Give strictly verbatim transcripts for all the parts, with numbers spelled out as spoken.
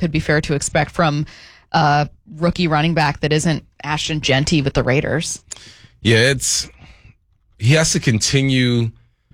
could be fair to expect from a rookie running back that isn't Ashton Genty with the Raiders. Yeah, it's he has to continue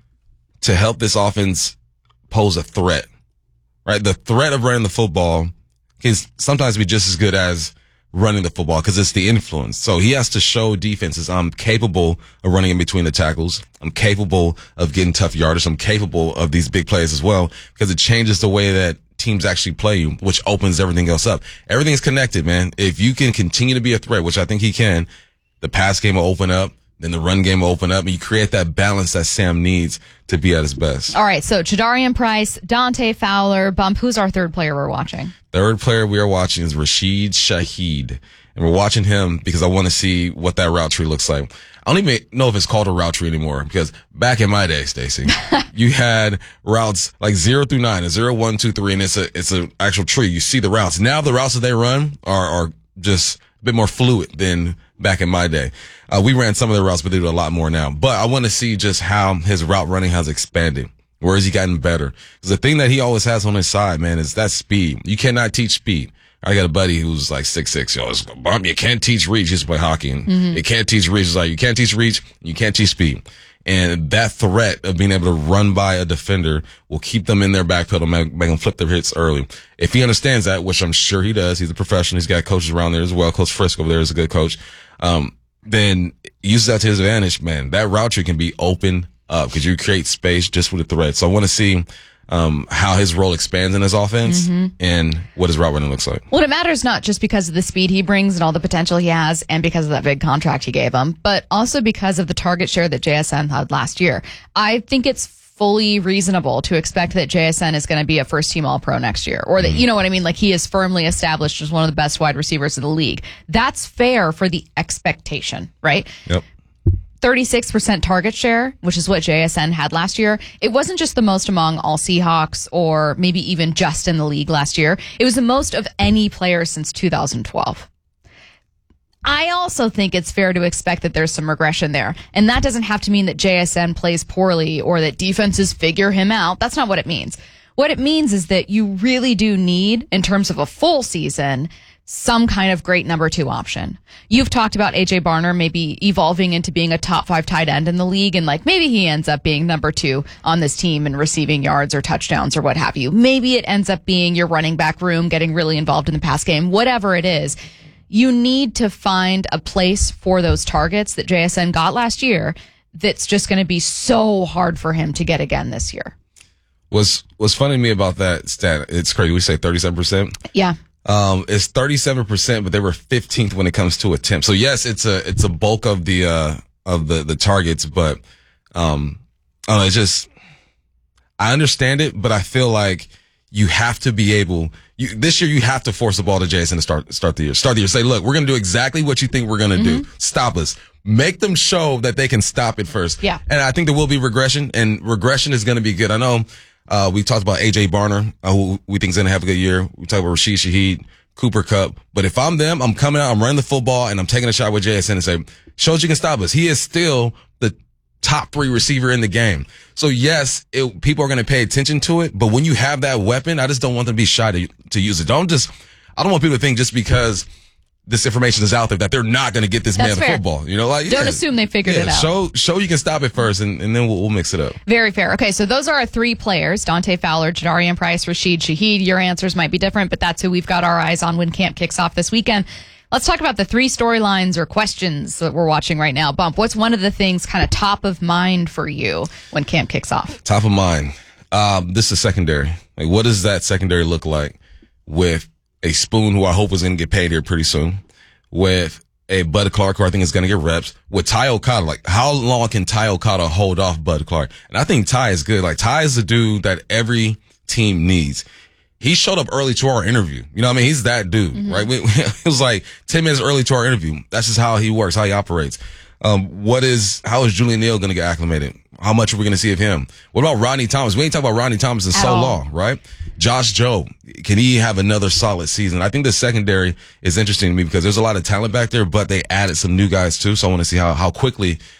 to help this offense pose a threat, right? The threat of running the football can sometimes be just as good as running the football because it's the influence. So he has to show defenses, I'm capable of running in between the tackles. I'm capable of getting tough yardage. I'm capable of these big plays as well because it changes the way that teams actually play you, which opens everything else up. Everything's connected, man. If you can continue to be a threat, which I think he can, the pass game will open up. Then the run game will open up, and you create that balance that Sam needs to be at his best. All right, so Jadarian Price, Dante Fowler, Bump. Who's our third player we're watching? Third player we are watching is Rashid Shaheed, and we're watching him because I want to see what that route tree looks like. I don't even know if it's called a route tree anymore because back in my day, Stacey, you had routes like zero through nine, and zero, one, two, three, and it's a it's an actual tree. You see the routes. Now the routes that they run are are just a bit more fluid than back in my day. Uh, we ran some of the routes, but they do a lot more now. But I want to see just how his route running has expanded. Where has he gotten better? Because the thing that he always has on his side, man, is that speed. You cannot teach speed. I got a buddy who's like six six. Yo, it's, Bump, you can't teach reach. He used to play hockey. And mm-hmm. You can't teach reach. It's like, you can't teach reach. You can't teach speed. And that threat of being able to run by a defender will keep them in their back pedal, make, make them flip their hits early. If he understands that, which I'm sure he does, he's a professional. He's got coaches around there as well. Coach Frisk over there is a good coach. Um, then use that to his advantage, man. That route tree can be open up because you create space just with a threat. So I want to see um how his role expands in his offense mm-hmm. and what his route running looks like. Well, it matters not just because of the speed he brings and all the potential he has and because of that big contract he gave him, but also because of the target share that J S N had last year. I think it's fully reasonable to expect that J S N is going to be a first team All-Pro next year, or that, mm-hmm. you know what I mean? Like, he is firmly established as one of the best wide receivers in the league. That's fair for the expectation, right? Yep. thirty-six percent target share, which is what J S N had last year. It wasn't just the most among all Seahawks or maybe even just in the league last year. It was the most of any player since two thousand twelve. I also think it's fair to expect that there's some regression there. And that doesn't have to mean that J S N plays poorly or that defenses figure him out. That's not what it means. What it means is that you really do need, in terms of a full season, some kind of great number two option. You've talked about A J Barner maybe evolving into being a top five tight end in the league, and like maybe he ends up being number two on this team in receiving yards or touchdowns or what have you. Maybe it ends up being your running back room getting really involved in the pass game. Whatever it is, you need to find a place for those targets that J S N got last year that's just going to be so hard for him to get again this year. What's, what's funny to me about that stat, it's crazy. We say thirty-seven percent. Yeah. Um, it's thirty-seven percent, but they were fifteenth when it comes to attempts. So yes, it's a, it's a bulk of the, uh, of the, the targets, but, um, I don't know, it's just, I understand it, but I feel like you have to be able, you, this year you have to force the ball to Jason to start, start the year, start the year. Say, look, we're going to do exactly what you think we're going to mm-hmm. do. Stop us. Make them show that they can stop it first. Yeah. And I think there will be regression, and regression is going to be good. I know, uh, we talked about A J Barner, uh, who we think is going to have a good year. We talked about Rashid Shaheed, Cooper Kupp. But if I'm them, I'm coming out, I'm running the football, and I'm taking a shot with J S N and say, shows you can stop us. He is still the top three receiver in the game. So yes, it, people are going to pay attention to it, but when you have that weapon, I just don't want them to be shy to, to use it. Don't just, I don't want people to think just because this information is out there that they're not going to get this That's man the fair. football. You know, like, Don't yeah, assume they figured yeah, it out. Show, show you can stop it first, and, and then we'll, we'll mix it up. Very fair. Okay, so those are our three players: Dante Fowler, Jadarian Price, Rashid Shaheed. Your answers might be different, but that's who we've got our eyes on when camp kicks off this weekend. Let's talk about the three storylines or questions that we're watching right now. Bump, what's one of the things kind of top of mind for you when camp kicks off? Top of mind. Um, this is secondary. Like, what does that secondary look like with a Spoon, who I hope is going to get paid here pretty soon, with a Bud Clark, who I think is going to get reps, with Ty Okada? Like, how long can Ty Okada hold off Bud Clark? And I think Ty is good. Like, Ty is the dude that every team needs. He showed up early to our interview. You know what I mean? He's that dude, mm-hmm. right? We, it was like ten minutes early to our interview. That's just how he works, how he operates. Um, what is, how is Julian Neal going to get acclimated? How much are we going to see of him? What about Rodney Thomas? We ain't talked about Rodney Thomas in At so all. long, right? Josh Jobe, can he have another solid season? I think the secondary is interesting to me because there's a lot of talent back there, but they added some new guys too. So I want to see how, how quickly,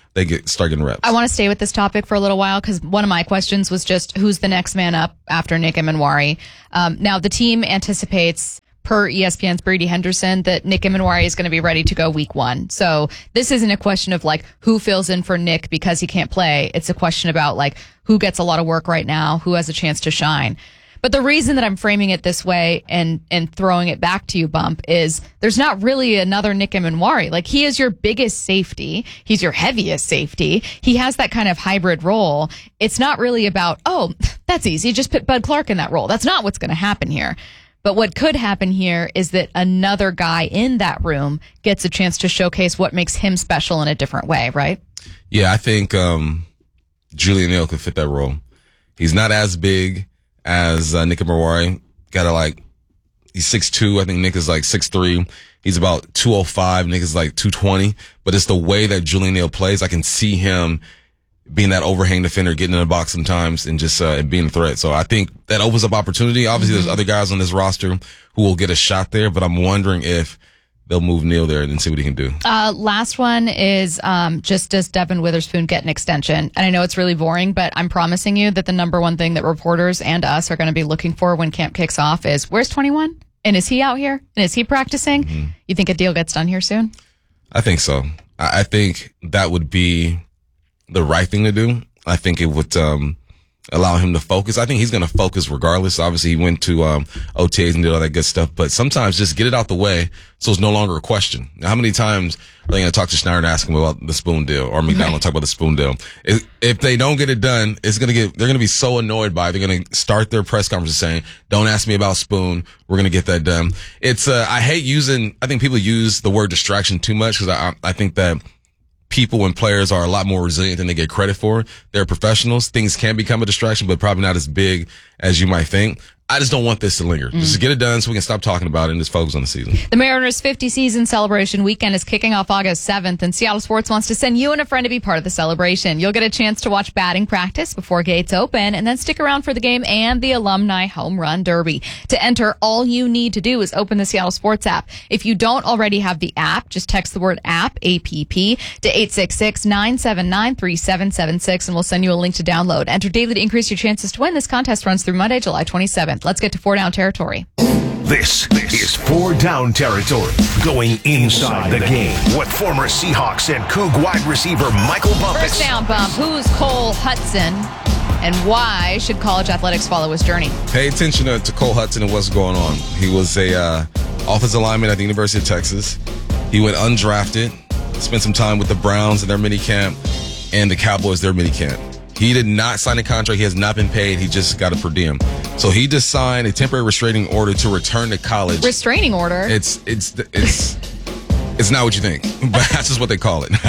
they get start getting reps. I want to stay with this topic for a little while because one of my questions was just who's the next man up after Nick Emanwari. Um, now, the team anticipates, per E S P N's Brady Henderson, that Nick Emanwari is going to be ready to go week one. So this isn't a question of like who fills in for Nick because he can't play. It's a question about like who gets a lot of work right now, who has a chance to shine. But the reason that I'm framing it this way and, and throwing it back to you, Bump, is there's not really another Nick Emanwari. Like, he is your biggest safety. He's your heaviest safety. He has that kind of hybrid role. It's not really about, oh, that's easy, just put Bud Clark in that role. That's not what's going to happen here. But what could happen here is that another guy in that room gets a chance to showcase what makes him special in a different way, right? Yeah, I think um, Julian Neal could fit that role. He's not as big as uh, Nick Emanwari. Got to like, he's six two. I think Nick is like six three. He's about two oh five. Nick is like two twenty. But it's the way that Julian Neal plays. I can see him being that overhang defender, getting in the box sometimes and just uh, and being a threat. So I think that opens up opportunity. Obviously, mm-hmm. there's other guys on this roster who will get a shot there, but I'm wondering if they'll move Neal there and see what he can do. Uh, last one is um, just does Devin Witherspoon get an extension? And I know it's really boring, but I'm promising you that the number one thing that reporters and us are going to be looking for when camp kicks off is, where's twenty-one? And is he out here? And is he practicing? Mm-hmm. You think a deal gets done here soon? I think so. I, I think that would be the right thing to do. I think it would um, allow him to focus. I think he's going to focus regardless. Obviously, he went to um, O T As and did all that good stuff, but sometimes just get it out the way so it's no longer a question. Now, how many times are they going to talk to Schneider and ask him about the spoon deal, or McDonald right. talk about the spoon deal? If, if they don't get it done, it's going to get, they're going to be so annoyed by it. They're going to start their press conference saying, don't ask me about spoon. We're going to get that done. It's, uh, I hate using, I think people use the word distraction too much because I, I think that people and players are a lot more resilient than they get credit for. They're professionals. Things can become a distraction, but probably not as big as you might think. I just don't want this to linger. Mm. Just get it done so we can stop talking about it and just focus on the season. The Mariners' fifty season celebration weekend is kicking off August seventh, and Seattle Sports wants to send you and a friend to be part of the celebration. You'll get a chance to watch batting practice before gates open, and then stick around for the game and the Alumni Home Run Derby. To enter, all you need to do is open the Seattle Sports app. If you don't already have the app, just text the word app, A P P, to eight six six, nine seven nine, three seven seven six, and we'll send you a link to download. Enter daily to increase your chances to win. This contest runs through Monday, July twenty-seventh. Let's get to four down territory. This, this is four down territory. Going inside the game. What former Seahawks and Coug wide receiver Michael Bumpus. First down, Bump. Who's Cole Hudson, and why should college athletics follow his journey? Pay attention to, to Cole Hudson and what's going on. He was a uh, offensive lineman at the University of Texas. He went undrafted, spent some time with the Browns in their minicamp and the Cowboys their minicamp. He did not sign a contract. He has not been paid. He just got a per diem. So he just signed a temporary restraining order to return to college. Restraining order? It's it's it's it's not what you think, but that's just what they call it.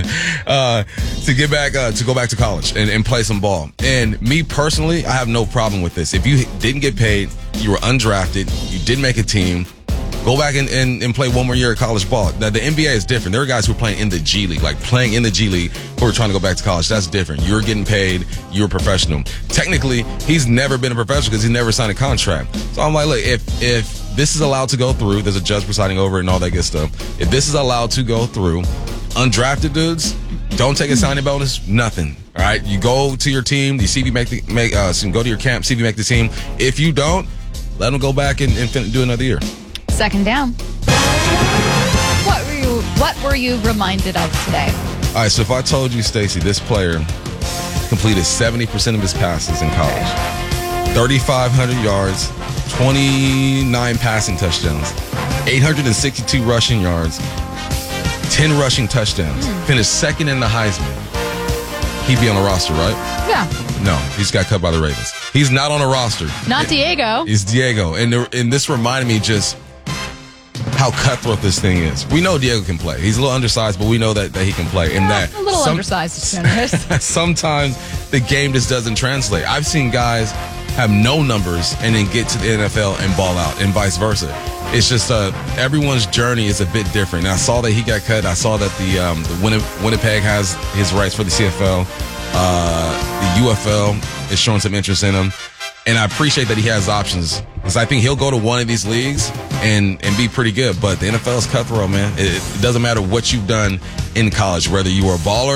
uh, to get back uh, to go back to college and, and play some ball. And me personally, I have no problem with this. If you didn't get paid, you were undrafted, you didn't make a team, go back and, and, and play one more year of college ball. Now, the N B A is different. There are guys who are playing in the G League, like playing in the G League, who are trying to go back to college. That's different. You're getting paid. You're a professional. Technically, he's never been a professional because he's never signed a contract. So I'm like, look, if if this is allowed to go through, there's a judge presiding over it and all that good stuff. If this is allowed to go through, undrafted dudes, don't take a signing bonus, nothing. All right? You go to your team, you see if you make the, make, uh, so you go to your camp, see if you make the team. If you don't, let them go back and, and fin- do another year. Second down. What were you What were you reminded of today? All right, so if I told you, Stacey, this player completed seventy percent of his passes in college, thirty-five hundred yards, twenty-nine passing touchdowns, eight hundred sixty-two rushing yards, ten rushing touchdowns, mm. finished second in the Heisman, he'd be on the roster, right? Yeah. No, he's got cut by the Ravens. He's not on a roster. Not Diego. He's Diego. And, there, and this reminded me just how cutthroat this thing is. We know Diego can play. He's a little undersized, but we know that, that he can play. And yeah, that a little some, undersized is generous. Sometimes the game just doesn't translate. I've seen guys have no numbers and then get to the N F L and ball out, and vice versa. It's just uh, everyone's journey is a bit different. And I saw that he got cut. I saw that the, um, the Winnip- Winnipeg has his rights for the C F L. Uh, the U F L is showing some interest in him. And I appreciate that he has options because I think he'll go to one of these leagues and, and be pretty good. But the N F L is cutthroat, man. It, it doesn't matter what you've done in college, whether you were a baller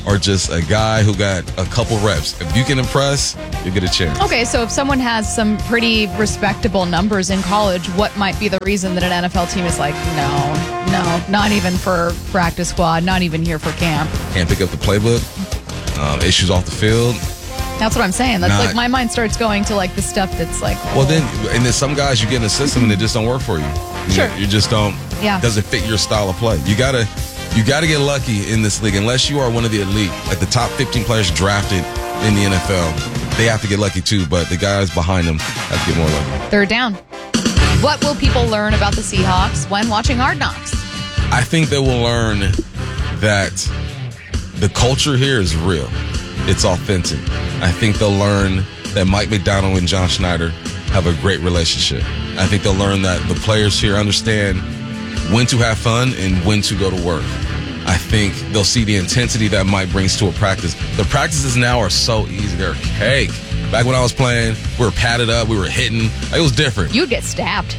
or just a guy who got a couple reps. If you can impress, you get a chance. Okay, so if someone has some pretty respectable numbers in college, what might be the reason that an N F L team is like, no, no, not even for practice squad, not even here for camp? Can't pick up the playbook, um, issues off the field. That's what I'm saying. That's Not, like my mind starts going to like the stuff that's like. Well, then, and then some guys you get in the system and they just don't work for you. You, Sure. you just don't. Yeah. Doesn't fit your style of play. You gotta, you gotta get lucky in this league. Unless you are one of the elite, like the top fifteen players drafted in the N F L, they have to get lucky too. But the guys behind them have to get more lucky. Third down. What will people learn about the Seahawks when watching Hard Knocks? I think they will learn that the culture here is real. It's authentic. I think they'll learn that Mike McDonald and John Schneider have a great relationship. I think they'll learn that the players here understand when to have fun and when to go to work. I think they'll see the intensity that Mike brings to a practice. The practices now are so easy. They're cake. Back when I was playing, we were padded up, we were hitting. It was different. You'd get stabbed.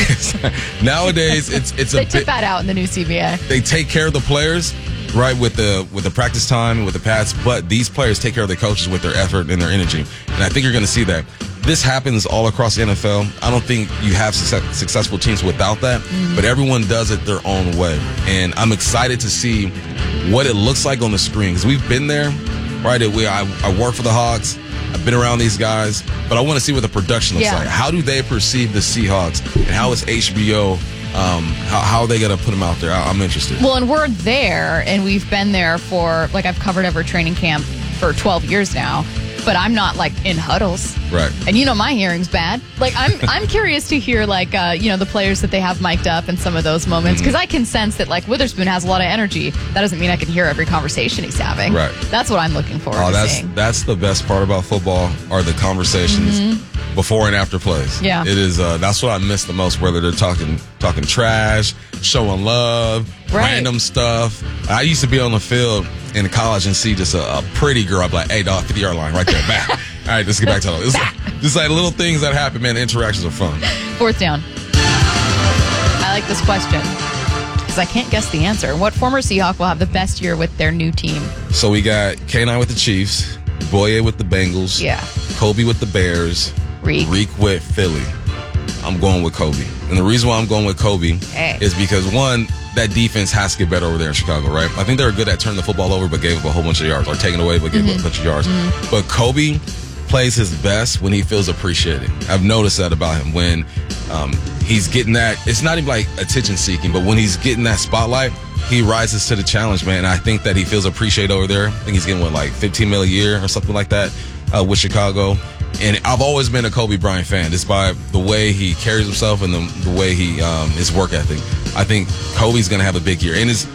Nowadays, it's it's a They bit, took that out in the new C B A. they take care of the players, right, with the with the practice time and with the pads, but these players take care of the coaches with their effort and their energy. And I think you're going to see that. This happens all across the N F L. I don't think you have success, successful teams without that, mm-hmm. but everyone does it their own way. And I'm excited to see what it looks like on the screen, because we've been there, right? We, I, I work for the Hawks. I've been around these guys, but I want to see what the production looks Yeah. like. How do they perceive the Seahawks, and how is H B O, um, how, how are they going to put them out there? I, I'm interested. Well, and we're there, and we've been there for, like, I've covered every training camp for twelve years now, but I'm not, like, in huddles. Right. And you know my hearing's bad. Like, I'm I'm curious to hear, like, uh, you know, the players that they have mic'd up in some of those moments, because I can sense that, like, Witherspoon has a lot of energy. That doesn't mean I can hear every conversation he's having. Right. That's what I'm looking forward Oh, to that's seeing. that's the best part about football, are the conversations Mm-hmm. before and after plays. Yeah. It is. Uh, that's what I miss the most. Whether they're talking talking trash, showing love, Right. random stuff. I used to be on the field in college and see just a, a pretty girl. I'd be like, "Hey, dog, fifty yard line right there, back." All right, let's get back to it. It's just like little things that happen, man. The interactions are fun. Fourth down. I like this question because I can't guess the answer. What former Seahawk will have the best year with their new team? So we got K nine with the Chiefs, Boye with the Bengals, Yeah. Kobe with the Bears, Reek. Reek with Philly. I'm going with Kobe. And the reason why I'm going with Kobe Hey. is because, one, that defense has to get better over there in Chicago, right? I think they were good at turning the football over but gave up a whole bunch of yards, or taking away but gave up a bunch of yards. But Kobe plays his best when he feels appreciated. I've noticed that about him. When um, he's getting that, it's not even like attention seeking, but when he's getting that spotlight, he rises to the challenge, man. And I think that he feels appreciated over there. I think he's getting, what, like fifteen mil a year or something like that uh, with Chicago. And I've always been a Kobe Bryant fan, just by the way he carries himself and the, the way he, um, his work ethic. I think Kobe's going to have a big year. And his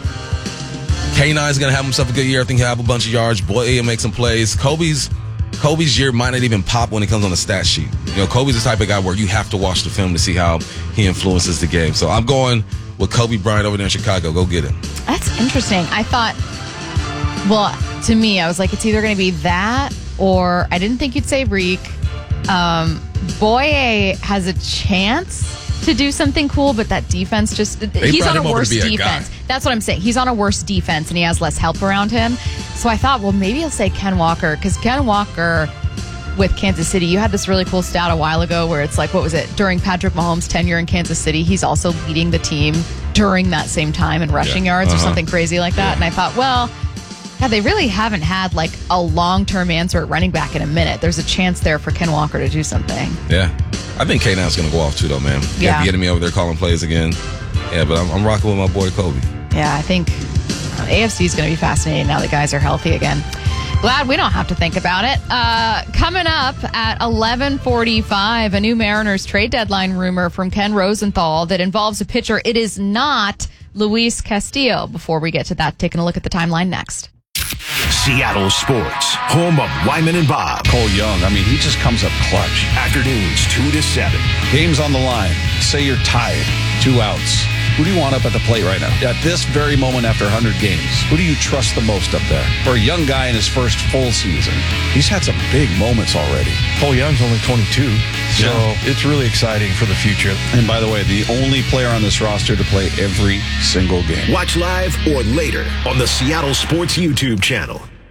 K nine's going to have himself a good year. I think he'll have a bunch of yards. Boy, he'll make some plays. Kobe's Kobe's year might not even pop when it comes on the stat sheet. You know, Kobe's the type of guy where you have to watch the film to see how he influences the game. So I'm going with Kobe Bryant over there in Chicago. Go get him. That's interesting. I thought, well, to me, I was like, it's either going to be that or I didn't think you'd say Reek. Um, Boye has a chance to do something cool, but that defense just, he's brought on him a over worse to be a defense. guy. That's what I'm saying. He's on a worse defense and he has less help around him. So I thought, well, maybe I'll say Ken Walker, because Ken Walker with Kansas City, you had this really cool stat a while ago where it's like, what was it? During Patrick Mahomes' tenure in Kansas City, he's also leading the team during that same time in rushing Yeah. yards Uh-huh. or something crazy like that. Yeah. And I thought, well, God, they really haven't had like a long-term answer at running back in a minute. There's a chance there for Ken Walker to do something. Yeah. I think K nine's going to go off too, though, man. You Yeah. got the enemy over there calling plays again. Yeah, but I'm, I'm rocking with my boy Kobe. Yeah, I think uh, A F C is going to be fascinating now that guys are healthy again. Glad we don't have to think about it. Uh, coming up at eleven forty-five, a new Mariners trade deadline rumor from Ken Rosenthal that involves a pitcher. It is not Luis Castillo. Before we get to that, taking a look at the timeline next. Seattle Sports, home of Wyman and Bob. Cole Young, I mean, he just comes up clutch. Afternoons two to seven. Game's on the line. Say you're tied. Two outs. Who do you want up at the plate right now? At this very moment after one hundred games, who do you trust the most up there? For a young guy in his first full season, he's had some big moments already. Cole Young's only twenty-two, so Yeah. it's really exciting for the future. And by the way, the only player on this roster to play every single game. Watch live or later on the Seattle Sports YouTube channel.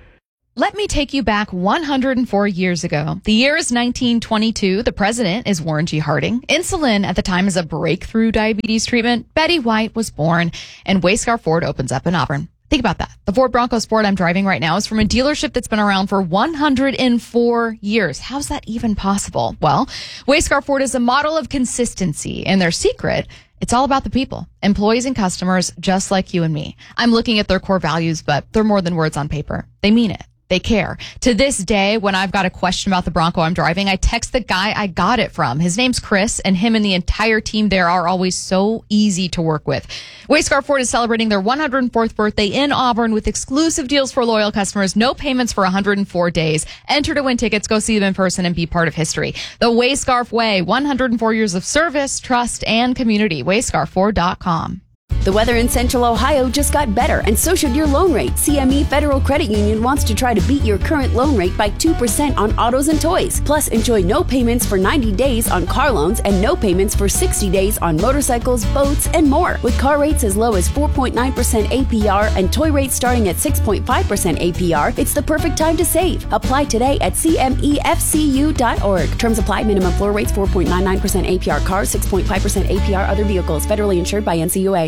Let me take you back one hundred four years ago. The year is nineteen twenty-two. The president is Warren G. Harding. Insulin at the time is a breakthrough diabetes treatment. Betty White was born, and Wayscar Ford opens up in Auburn. Think about that. The Ford Bronco Sport I'm driving right now is from a dealership that's been around for one hundred four years. How's that even possible? Well, Wayscar Ford is a model of consistency, and their secret, it's all about the people, employees and customers just like you and me. I'm looking at their core values, but they're more than words on paper. They mean it. They care. To this day, when I've got a question about the Bronco I'm driving, I text the guy I got it from. His name's Chris, and him and the entire team there are always so easy to work with. Wayscar Ford is celebrating their one hundred fourth birthday in Auburn with exclusive deals for loyal customers, no payments for one hundred four days. Enter to win tickets, go see them in person, and be part of history. The Wayscarf Way, one hundred four years of service, trust, and community. wayscar ford dot com. The weather in Central Ohio just got better, and so should your loan rate. C M E Federal Credit Union wants to try to beat your current loan rate by two percent on autos and toys. Plus, enjoy no payments for ninety days on car loans and no payments for sixty days on motorcycles, boats, and more. With car rates as low as four point nine percent A P R and toy rates starting at six point five percent A P R, it's the perfect time to save. Apply today at C M E F C U dot org. Terms apply. Minimum floor rates four point nine nine percent A P R cars, six point five percent A P R other vehicles. Federally insured by N C U A.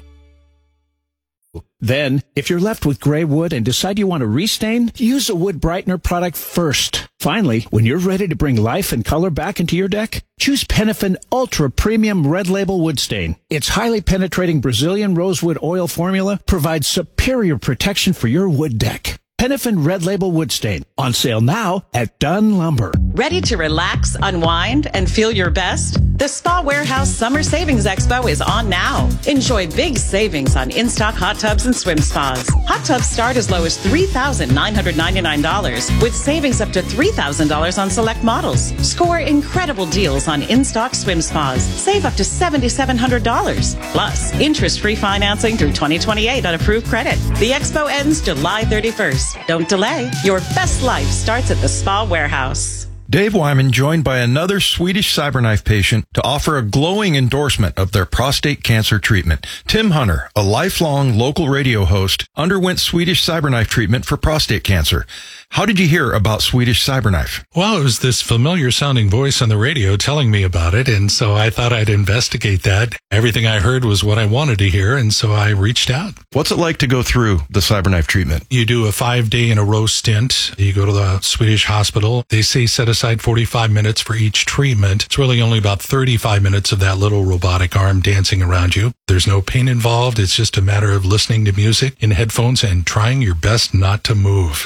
Then, if you're left with gray wood and decide you want to restain, use a wood brightener product first. Finally, when you're ready to bring life and color back into your deck, choose Penifin Ultra Premium Red Label Wood Stain. Its highly penetrating Brazilian rosewood oil formula provides superior protection for your wood deck. Penifin Red Label Wood Stain. On sale now at Dunn Lumber. Ready to relax, unwind, and feel your best? The Spa Warehouse Summer Savings Expo is on now. Enjoy big savings on in-stock hot tubs and swim spas. Hot tubs start as low as three thousand nine hundred ninety-nine dollars with savings up to three thousand dollars on select models. Score incredible deals on in-stock swim spas. Save up to seven thousand seven hundred dollars. Plus, interest-free financing through twenty twenty-eight on approved credit. The expo ends July thirty-first. Don't delay. Your best life starts at the Spa Warehouse. Dave Wyman joined by another Swedish CyberKnife patient to offer a glowing endorsement of their prostate cancer treatment. Tim Hunter, a lifelong local radio host, underwent Swedish CyberKnife treatment for prostate cancer. How did you hear about Swedish CyberKnife? Well, it was this familiar sounding voice on the radio telling me about it, and so I thought I'd investigate that. Everything I heard was what I wanted to hear, and so I reached out. What's it like to go through the CyberKnife treatment? You do a five-day in a row stint. You go to the Swedish hospital. They say set aside forty-five minutes for each treatment. It's really only about thirty-five minutes of that little robotic arm dancing around you. There's no pain involved. It's just a matter of listening to music in headphones and trying your best not to move.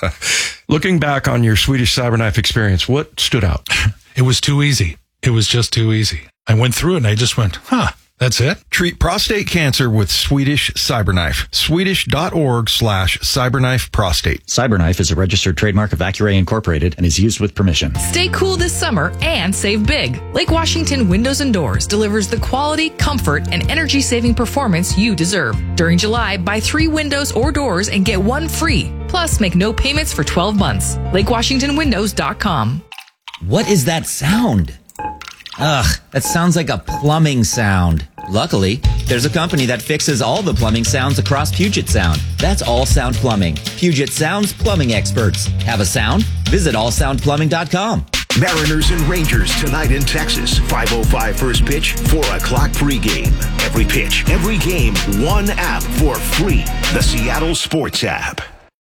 Looking back on your Swedish CyberKnife experience, what stood out? It was too easy. It was just too easy. I went through it and I just went, huh, that's it? Treat prostate cancer with Swedish CyberKnife. Swedish.org slash CyberKnife prostate. CyberKnife is a registered trademark of Accuray Incorporated and is used with permission. Stay cool this summer and save big. Lake Washington Windows and Doors delivers the quality, comfort, and energy-saving performance you deserve. During July, buy three windows or doors and get one free. Plus, make no payments for twelve months. Lake Washington Windows dot com. What is that sound? Ugh, that sounds like a plumbing sound. Luckily, there's a company that fixes all the plumbing sounds across Puget Sound. That's All Sound Plumbing. Puget Sound's plumbing experts. Have a sound? Visit all sound plumbing dot com. Mariners and Rangers tonight in Texas. five oh five first pitch, four o'clock pregame. Every pitch, every game, one app for free. The Seattle Sports app.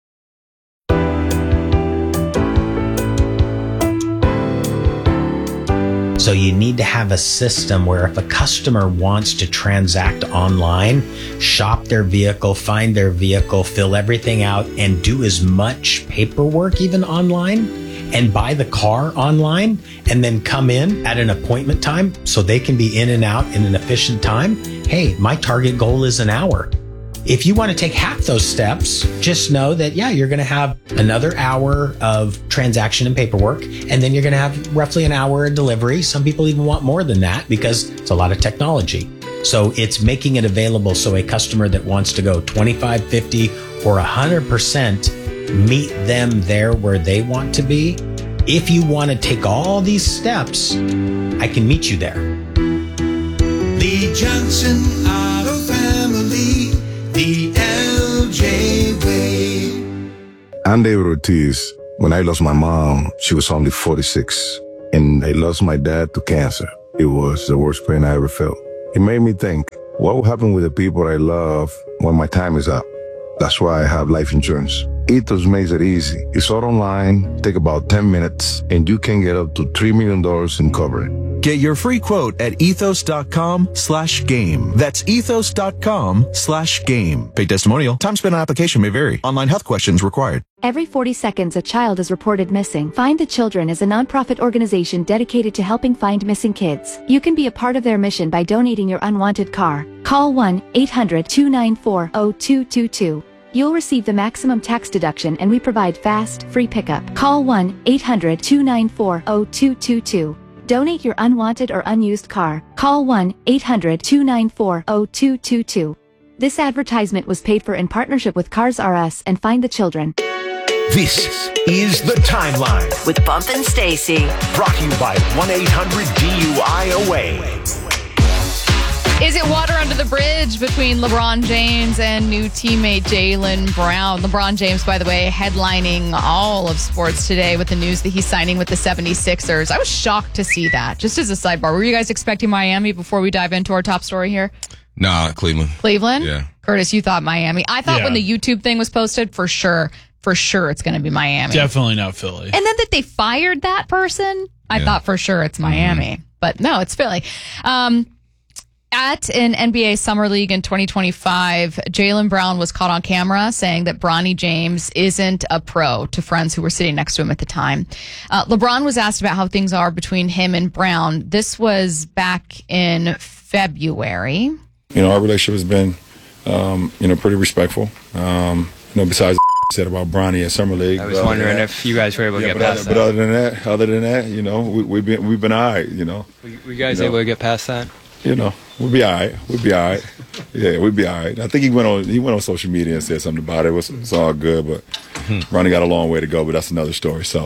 So you need to have a system where if a customer wants to transact online, shop their vehicle, find their vehicle, fill everything out, and do as much paperwork even online, and buy the car online, and then come in at an appointment time so they can be in and out in an efficient time, hey, my target goal is an hour. If you want to take half those steps, just know that, yeah, you're going to have another hour of transaction and paperwork, and then you're going to have roughly an hour of delivery. Some people even want more than that because it's a lot of technology. So it's making it available so a customer that wants to go twenty-five, fifty, or one hundred percent meet them there where they want to be. If you want to take all these steps, I can meet you there. The Johnson Auto Family. The L J Way. I'm David Ortiz. When I lost my mom, she was only forty-six. And I lost my dad to cancer. It was the worst pain I ever felt. It made me think, what will happen with the people I love when my time is up? That's why I have life insurance. Ethos makes it easy. It's all online, take about ten minutes, and you can get up to three million dollars in coverage. Get your free quote at ethos.com slash game. That's ethos.com slash game. Paid testimonial. Time spent on application may vary. Online health questions required. Every forty seconds, a child is reported missing. Find the Children is a nonprofit organization dedicated to helping find missing kids. You can be a part of their mission by donating your unwanted car. Call one eight hundred two nine four zero two two two. You'll receive the maximum tax deduction, and we provide fast, free pickup. Call one eight hundred two nine four zero two two two. Donate your unwanted or unused car. Call one eight hundred two nine four zero two two two. This advertisement was paid for in partnership with Cars R Us and Find the Children. This is The Timeline with Bump and Stacy. Brought to you by one eight hundred D U I A W A Y. Is it water under the bridge between LeBron James and new teammate Jaylen Brown? LeBron James, by the way, headlining all of sports today with the news that he's signing with the seventy-sixers. I was shocked to see that. Just as a sidebar, were you guys expecting Miami before we dive into our top story here? Nah, Cleveland. Cleveland? Yeah. Curtis, you thought Miami. I thought Yeah. when the YouTube thing was posted, for sure, for sure it's going to be Miami. Definitely not Philly. And then that they fired that person, I Yeah. thought for sure it's Miami. Mm-hmm. But no, it's Philly. Um, at an N B A Summer League in twenty twenty-five, Jaylen Brown was caught on camera saying that Bronny James isn't a pro to friends who were sitting next to him at the time. Uh, LeBron was asked about how things are between him and Brown. This was back in February. You know, our relationship has been, um, you know, pretty respectful. Um, you know, besides said about Bronny at Summer League. I was wondering that, if you guys were able to yeah, get but past other, that. But other than that, other than that, you know, we, we've been we've been all right. You know, Were you guys you know, able to get past that? You know, we'll be all right. We'll be all right. Yeah, we'll be all right. I think he went on he went on social media and said something about it. It was it's all good, but Bronny got a long way to go. But that's another story. So.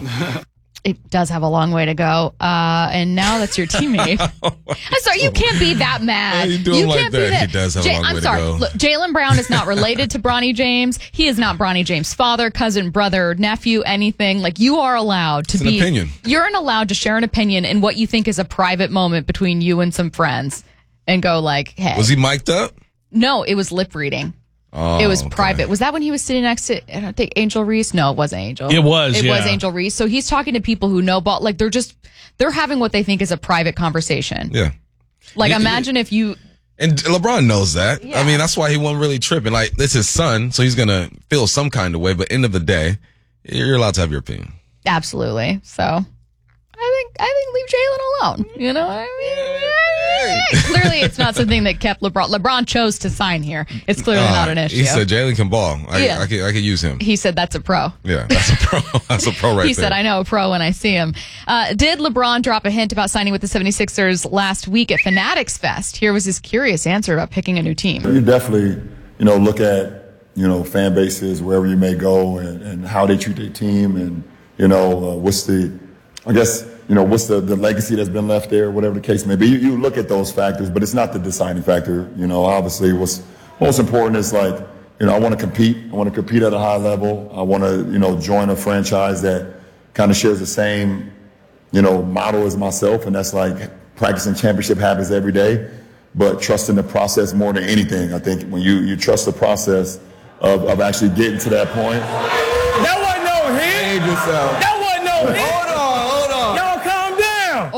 It does have a long way to go. Uh, and now that's your teammate. I'm sorry, you can't be that mad. Why you doing you like can't that? be that. He does have a Jay- long I'm way to sorry. go. Look, Jaylen Brown is not related to Bronny James. He is not Bronny James' father, cousin, brother, nephew, anything. Like, you are allowed to It's an be. opinion. You're allowed to share an opinion in what you think is a private moment between you and some friends and go like, hey. Was he mic'd up? No, it was lip reading. Oh, it was okay. private. Was that when he was sitting next to, I don't think, Angel Reese? No, it wasn't Angel. It was, It yeah. was Angel Reese. So he's talking to people who know ball. Like, they're just, they're having what they think is a private conversation. Yeah. Like, Yeah, imagine if you, And LeBron knows that. I mean, that's why he wasn't really tripping. Like, it's his son, so he's going to feel some kind of way. But end of the day, you're allowed to have your opinion. absolutely. So I think, I think leave Jaylen alone. You know what I mean? Clearly, it's not something that kept LeBron. LeBron chose to sign here. It's clearly Uh, not an issue. He said Jaylen can ball. I, Yeah. I, could, I could use him. He said that's a pro. Yeah, that's a pro. That's a pro right he there. said, I know a pro when I see him. Uh, did LeBron drop a hint about signing with the seventy-sixers last week at Fanatics Fest? Here was his curious answer about picking a new team. You definitely, you know, look at, you know, fan bases, wherever you may go, and, and how they treat their team, and, you know, uh, what's the, I guess, you know, what's the, the legacy that's been left there, whatever the case may be. You, you look at those factors, but it's not the deciding factor. You know, obviously what's most important is, like, you know, I want to compete. I want to compete at a high level. I want to, you know, join a franchise that kind of shares the same, you know, model as myself, and that's like practicing championship habits every day, but trusting the process more than anything. I think when you, you trust the process of, of actually getting to that point. That wasn't no hit. That wasn't no hit. Hold on, hold on. Y'all calm down.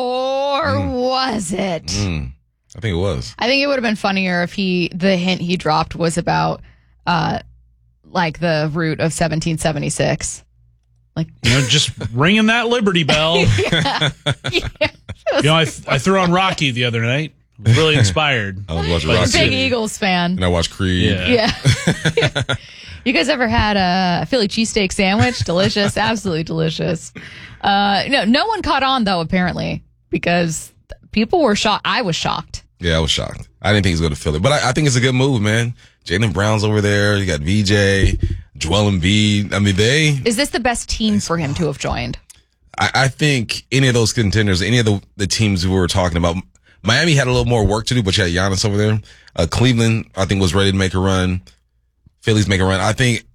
Or was it? Mm, I think it was. I think it would have been funnier if he, the hint he dropped was about, uh, like the root of seventeen seventy-six. Like, You know, just ringing that Liberty Bell. yeah. You know, I, th- I threw on Rocky the other night. I was really inspired. I was watching Like, Rocky. Big Eagles fan. And I watched Creed. Yeah. Yeah. You guys ever had a Philly cheesesteak sandwich? Delicious. Absolutely delicious. Uh, no, no one caught on, though, apparently, because people were shocked. I was shocked. Yeah, I was shocked. I didn't think he was going to Philly, but I, I think it's a good move, man. Jaylen Brown's over there. You got V J, Joel Embiid. I mean, they. Is this the best team for him to have joined? I, I think any of those contenders, any of the, the teams we were talking about, Miami had a little more work to do, but you had Giannis over there. Uh, Cleveland, I think, was ready to make a run. Philly's making a run. I think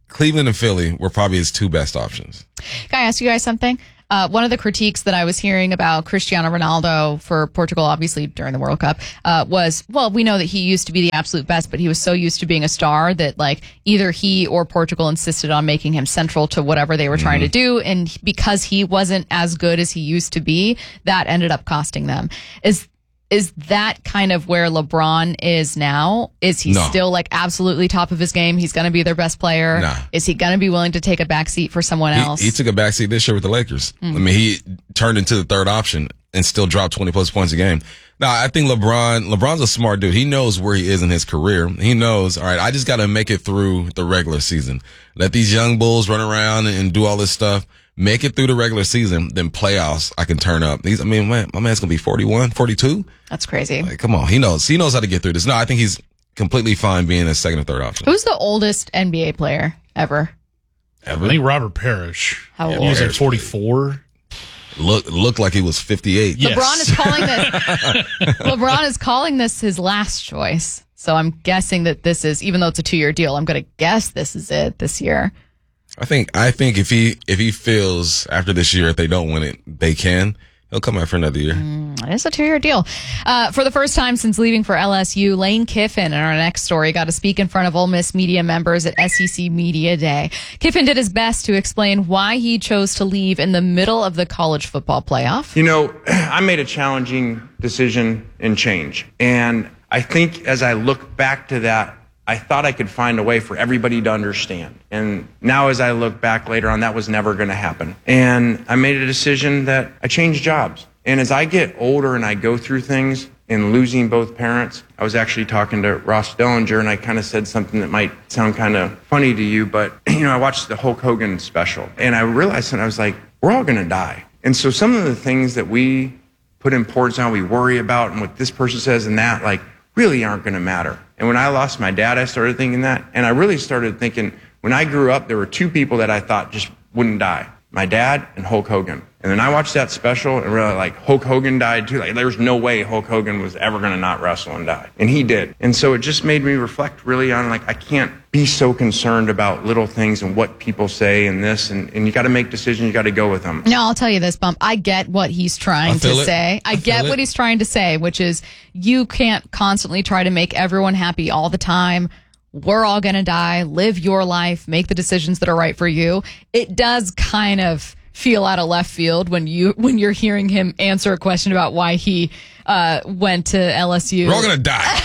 Cleveland and Philly were probably his two best options. Can I ask you guys something? Uh, one of the critiques that I was hearing about Cristiano Ronaldo for Portugal, obviously during the World Cup, uh, was, well, we know that he used to be the absolute best, but he was so used to being a star that like either he or Portugal insisted on making him central to whatever they were trying Mm-hmm. to do. And because he wasn't as good as he used to be, that ended up costing them. Is Is that kind of where LeBron is now? Is he No. still like absolutely top of his game? He's going to be their best player. Nah. Is he going to be willing to take a back seat for someone He, else? he took a backseat this year with the Lakers. Mm. I mean, he turned into the third option and still dropped twenty plus points a game. Now, I think LeBron, LeBron's a smart dude. He knows where he is in his career. He knows, all right, I just got to make it through the regular season. Let these young bulls run around and do all this stuff. Make it through the regular season, then playoffs, I can turn up. He's, I mean, man, my man's going to be forty-one, forty-two. That's crazy. Like, come on. He knows. He knows how to get through this. No, I think he's completely fine being a second or third option. Who's the oldest N B A player ever? Ever? I think Robert Parrish. How He old? was like forty-four. Look, looked like he was fifty-eight. Yes. LeBron is calling this. LeBron is calling this his last choice. So I'm guessing that this is, even though it's a two-year deal, I'm going to guess this is it this year. I think I think if he if he feels after this year if they don't win it they can, he'll come out for another year. Mm, it is a two-year deal. Uh, for the first time since leaving for L S U, Lane Kiffin, in our next story, got to speak in front of Ole Miss media members at S E C Media Day. Kiffin did his best to explain why he chose to leave in the middle of the college football playoff. You know, I made a challenging decision and change. And I think as I look back to that, I thought I could find a way for everybody to understand. And now as I look back later on, that was never going to happen. And I made a decision that I changed jobs. And as I get older and I go through things and losing both parents, I was actually talking to Ross Dellinger and I kind of said something that might sound kind of funny to you, but you know, I watched the Hulk Hogan special and I realized that I was like, we're all going to die. And so some of the things that we put importance on, we worry about and what this person says and that, like, really aren't going to matter. And when I lost my dad, I started thinking that. And I really started thinking, when I grew up, there were two people that I thought just wouldn't die. My dad and Hulk Hogan. And then I watched that special and realized, like, Hulk Hogan died too. Like, there's no way Hulk Hogan was ever going to not wrestle and die. And he did. And so it just made me reflect really on, like, I can't be so concerned about little things and what people say and this. And, and you got to make decisions. You got to go with them. No, I'll tell you this, Bump. I get what he's trying I to feel it. say. I, I get feel what it. he's trying to say, which is you can't constantly try to make everyone happy all the time. We're all going to die. Live your life. Make the decisions that are right for you. It does kind of feel out of left field when you when you're hearing him answer a question about why he uh, went to L S U. We're all gonna die.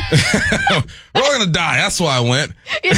We're all gonna die. That's why I went.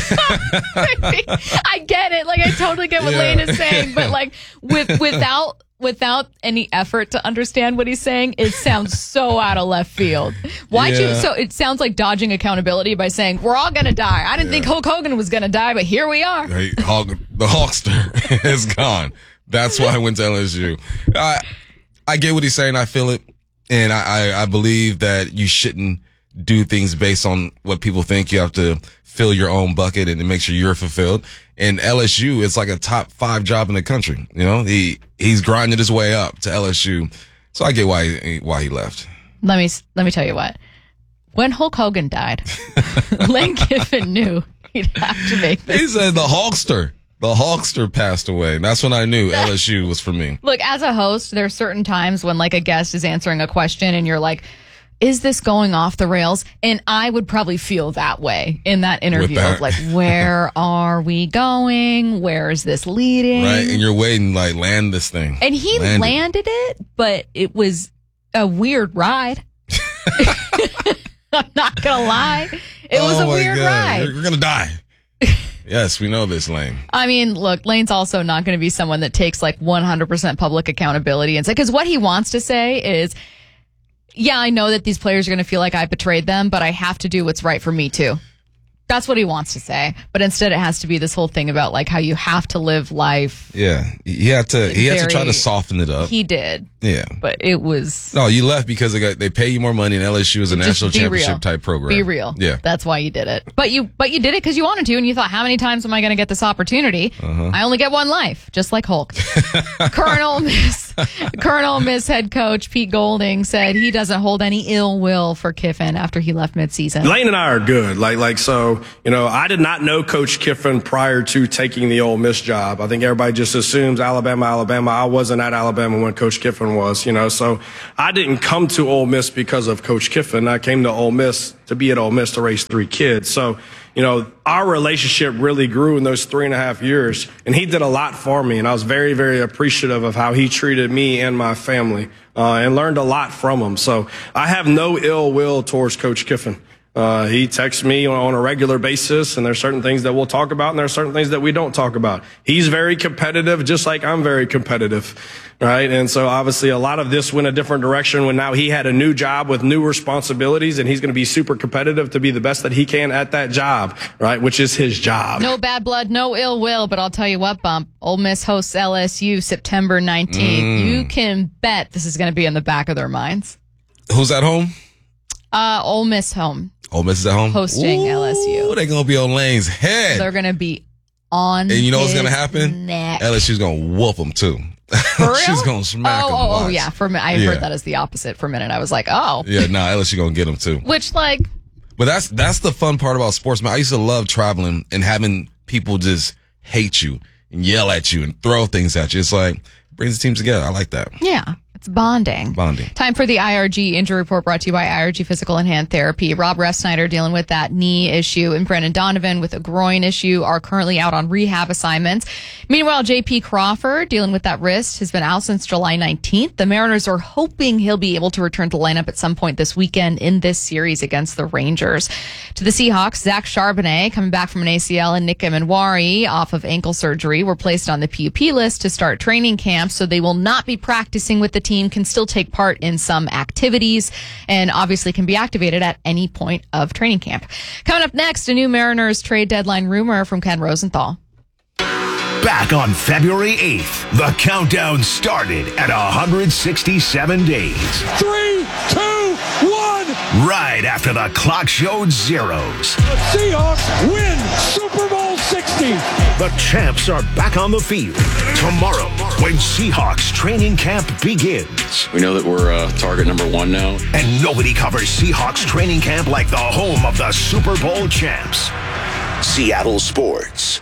I get it. Like, I totally get what Yeah. Lane is saying, but like with without without any effort to understand what he's saying, it sounds so out of left field. Why'd you? Yeah. So it sounds like dodging accountability by saying we're all gonna die. I didn't think Hulk Hogan was gonna die, but here we are. Hey, Hulk, the Hulkster is gone. That's why I went to L S U. I I get what he's saying. I feel it, and I, I I believe that you shouldn't do things based on what people think. You have to fill your own bucket and make sure you're fulfilled. And L S U is like a top five job in the country. You know, he he's grinding his way up to L S U. So I get why he, why he left. Let me let me tell you what. When Hulk Hogan died, Lane Kiffin knew he'd have to make this. He said the Hulkster. The Hulkster passed away. And that's when I knew L S U was for me. Look, as a host, there are certain times when like a guest is answering a question and you're like, is this going off the rails? And I would probably feel that way in that interview that. of like, where are we going? Where is this leading? Right? And you're waiting, like, land this thing. And he Land it. landed it, but it was a weird ride. I'm not going to lie. It was Oh a my weird God. ride. You're, you're going to die. Yes, we know this, Lane. I mean, look, Lane's also not going to be someone that takes like one hundred percent public accountability and say, because what he wants to say is, yeah, I know that these players are going to feel like I betrayed them, but I have to do what's right for me too. That's what he wants to say. But instead it has to be this whole thing about like how you have to live life. Yeah. He had to, he had to try Very- to soften it up. He did. Yeah. But it was, No, you left because they got, they pay you more money and L S U is a Just national be championship real. type program. Be real. Yeah. That's why you did it. But you but you did it because you wanted to, and you thought, how many times am I going to get this opportunity? Uh-huh. I only get one life, just like Hulk. Current Ole Miss Current Ole Miss head coach Pete Golding said he doesn't hold any ill will for Kiffin after he left midseason. Lane and I are good. Like, like, so, you know, I did not know Coach Kiffin prior to taking the Ole Miss job. I think everybody just assumes Alabama, Alabama. I wasn't at Alabama when Coach Kiffin was, you know, so I didn't come to Ole Miss because of Coach Kiffin. I came to Ole Miss to be at Ole Miss to raise three kids. So, you know, our relationship really grew in those three and a half years, and he did a lot for me, and I was very, very appreciative of how he treated me and my family, uh, and learned a lot from him. So I have no ill will towards Coach Kiffin. Uh, he texts me on, on a regular basis, and there's certain things that we'll talk about, and there's certain things that we don't talk about. He's very competitive, just like I'm very competitive, right? And so obviously a lot of this went a different direction when now he had a new job with new responsibilities, and he's going to be super competitive to be the best that he can at that job, right? Which is his job. No bad blood, no ill will, but I'll tell you what, Bump. Ole Miss hosts L S U September nineteenth. Mm. You can bet this is going to be in the back of their minds. Who's at home? Uh, Ole Miss home. Ole Miss is at home? Hosting Ooh, L S U. They're going to be on Lane's head. They're going to be on And you know what's his going to happen? neck. L S U's going to whoop them, too. For real? She's going to smack oh, them. Oh, oh, yeah. For a minute, I Yeah. heard that as the opposite for a minute. I was like, oh. Yeah, nah, L S U going to get them, too. Which, like... But that's that's the fun part about sports, man. I used to love traveling and having people just hate you and yell at you and throw things at you. It's like, brings the team together. I like that. Yeah. It's bonding. Bonding. Time for the I R G injury report brought to you by I R G Physical and Hand Therapy. Rob Resnider dealing with that knee issue, and Brendan Donovan with a groin issue are currently out on rehab assignments. Meanwhile, J P Crawford dealing with that wrist has been out since July nineteenth. The Mariners are hoping he'll be able to return to lineup at some point this weekend in this series against the Rangers. To the Seahawks, Zach Charbonnet coming back from an A C L and Nick Emenwari off of ankle surgery were placed on the P U P list to start training camp, so they will not be practicing with the team, can still take part in some activities, and obviously can be activated at any point of training camp. Coming up next, a new Mariners trade deadline rumor from Ken Rosenthal. Back on February eighth, the countdown started at one hundred sixty-seven days. Three, two, one. Right after the clock showed zeros. The Seahawks win Super Bowl sixty. The champs are back on the field tomorrow when Seahawks training camp begins. We know that we're uh, target number one now. And nobody covers Seahawks training camp like the home of the Super Bowl champs. Seattle Sports.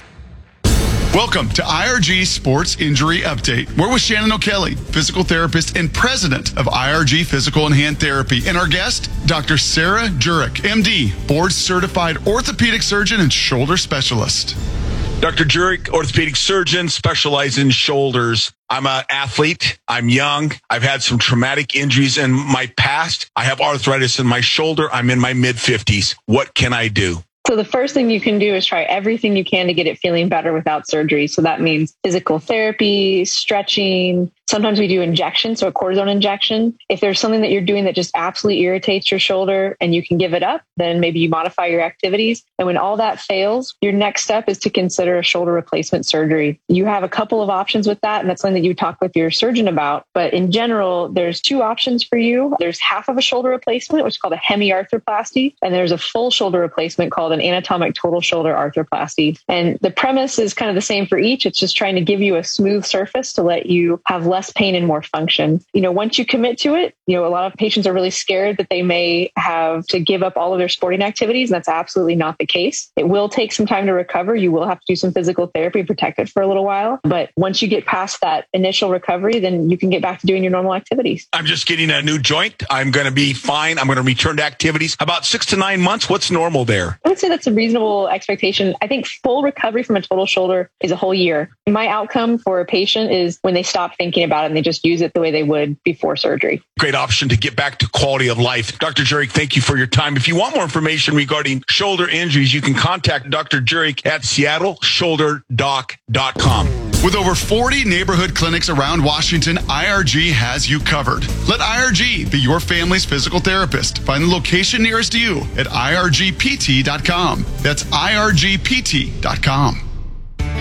Welcome to I R G Sports Injury Update. We're with Shannon O'Kelly, physical therapist and president of I R G Physical and Hand Therapy. And our guest, Doctor Sarah Jurek, M D, board-certified orthopedic surgeon and shoulder specialist. Doctor Jurek, orthopedic surgeon, specialize in shoulders. I'm an athlete. I'm young. I've had some traumatic injuries in my past. I have arthritis in my shoulder. I'm in my mid fifties. What can I do? So the first thing you can do is try everything you can to get it feeling better without surgery. So that means physical therapy, stretching. Sometimes we do injections, so a cortisone injection. If there's something that you're doing that just absolutely irritates your shoulder and you can give it up, then maybe you modify your activities. And when all that fails, your next step is to consider a shoulder replacement surgery. You have a couple of options with that, and that's something that you talk with your surgeon about. But in general, there's two options for you. There's half of a shoulder replacement, which is called a hemiarthroplasty, and there's a full shoulder replacement called an anatomic total shoulder arthroplasty. And the premise is kind of the same for each. It's just trying to give you a smooth surface to let you have less pain and more function. You know, once you commit to it, you know, a lot of patients are really scared that they may have to give up all of their sporting activities. And that's absolutely not the case. It will take some time to recover. You will have to do some physical therapy, protect it for a little while. But once you get past that initial recovery, then you can get back to doing your normal activities. I'm just getting a new joint. I'm going to be fine. I'm going to return to activities. About six to nine months. What's normal there? I would say that's a reasonable expectation. I think full recovery from a total shoulder is a whole year. My outcome for a patient is when they stop thinking about it and they just use it the way they would before surgery. Great option to get back to quality of life. Doctor Jurek, thank you for your time. If you want more information regarding shoulder injuries, you can contact Doctor Jurek at seattle shoulder doc dot com. With over forty neighborhood clinics around Washington, I R G has you covered. Let I R G be your family's physical therapist. Find the location nearest you at I R G P T dot com. That's I R G P T dot com.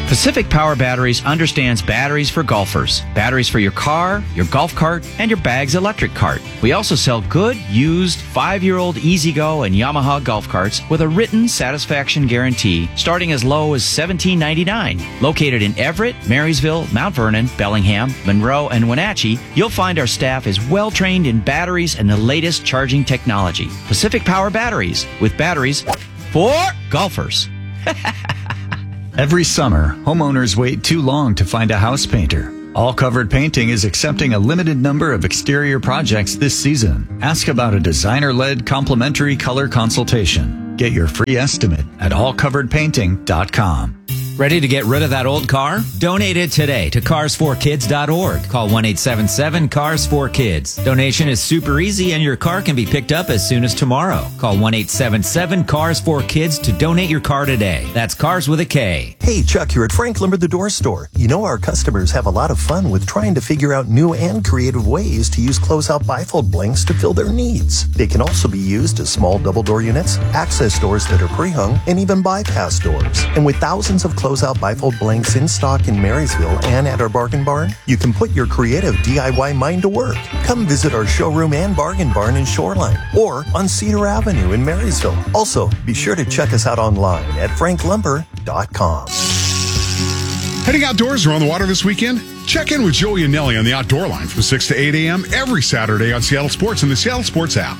Pacific Power Batteries understands batteries for golfers, batteries for your car, your golf cart, and your bag's electric cart. We also sell good, used, five-year-old E-Z-Go and Yamaha golf carts with a written satisfaction guarantee starting as low as seventeen ninety-nine. Located in Everett, Marysville, Mount Vernon, Bellingham, Monroe, and Wenatchee, you'll find our staff is well-trained in batteries and the latest charging technology. Pacific Power Batteries, with batteries for golfers. Every summer, homeowners wait too long to find a house painter. All Covered Painting is accepting a limited number of exterior projects this season. Ask about a designer-led complimentary color consultation. Get your free estimate at all covered painting dot com. Ready to get rid of that old car? Donate it today to cars for kids dot org. Call one eight seven seven, C A R S four kids. Donation is super easy and your car can be picked up as soon as tomorrow. Call one eight seven seven, C A R S four kids to donate your car today. That's Cars with a K. Hey, Chuck here at Frank Lumber the Door Store. You know our customers have a lot of fun with trying to figure out new and creative ways to use closeout bifold blanks to fill their needs. They can also be used as small double door units, access doors that are pre-hung, and even bypass doors. And with thousands of closeout bifold blanks in stock in Marysville and at our bargain barn, you can put your creative D I Y mind to work. Come visit our showroom and bargain barn in Shoreline or on Cedar Avenue in Marysville. Also, be sure to check us out online at frank lumber dot com. Heading outdoors or on the water this weekend? Check in with Joey and Nelly on the Outdoor Line from six to eight a.m. every Saturday on Seattle Sports and the Seattle Sports app.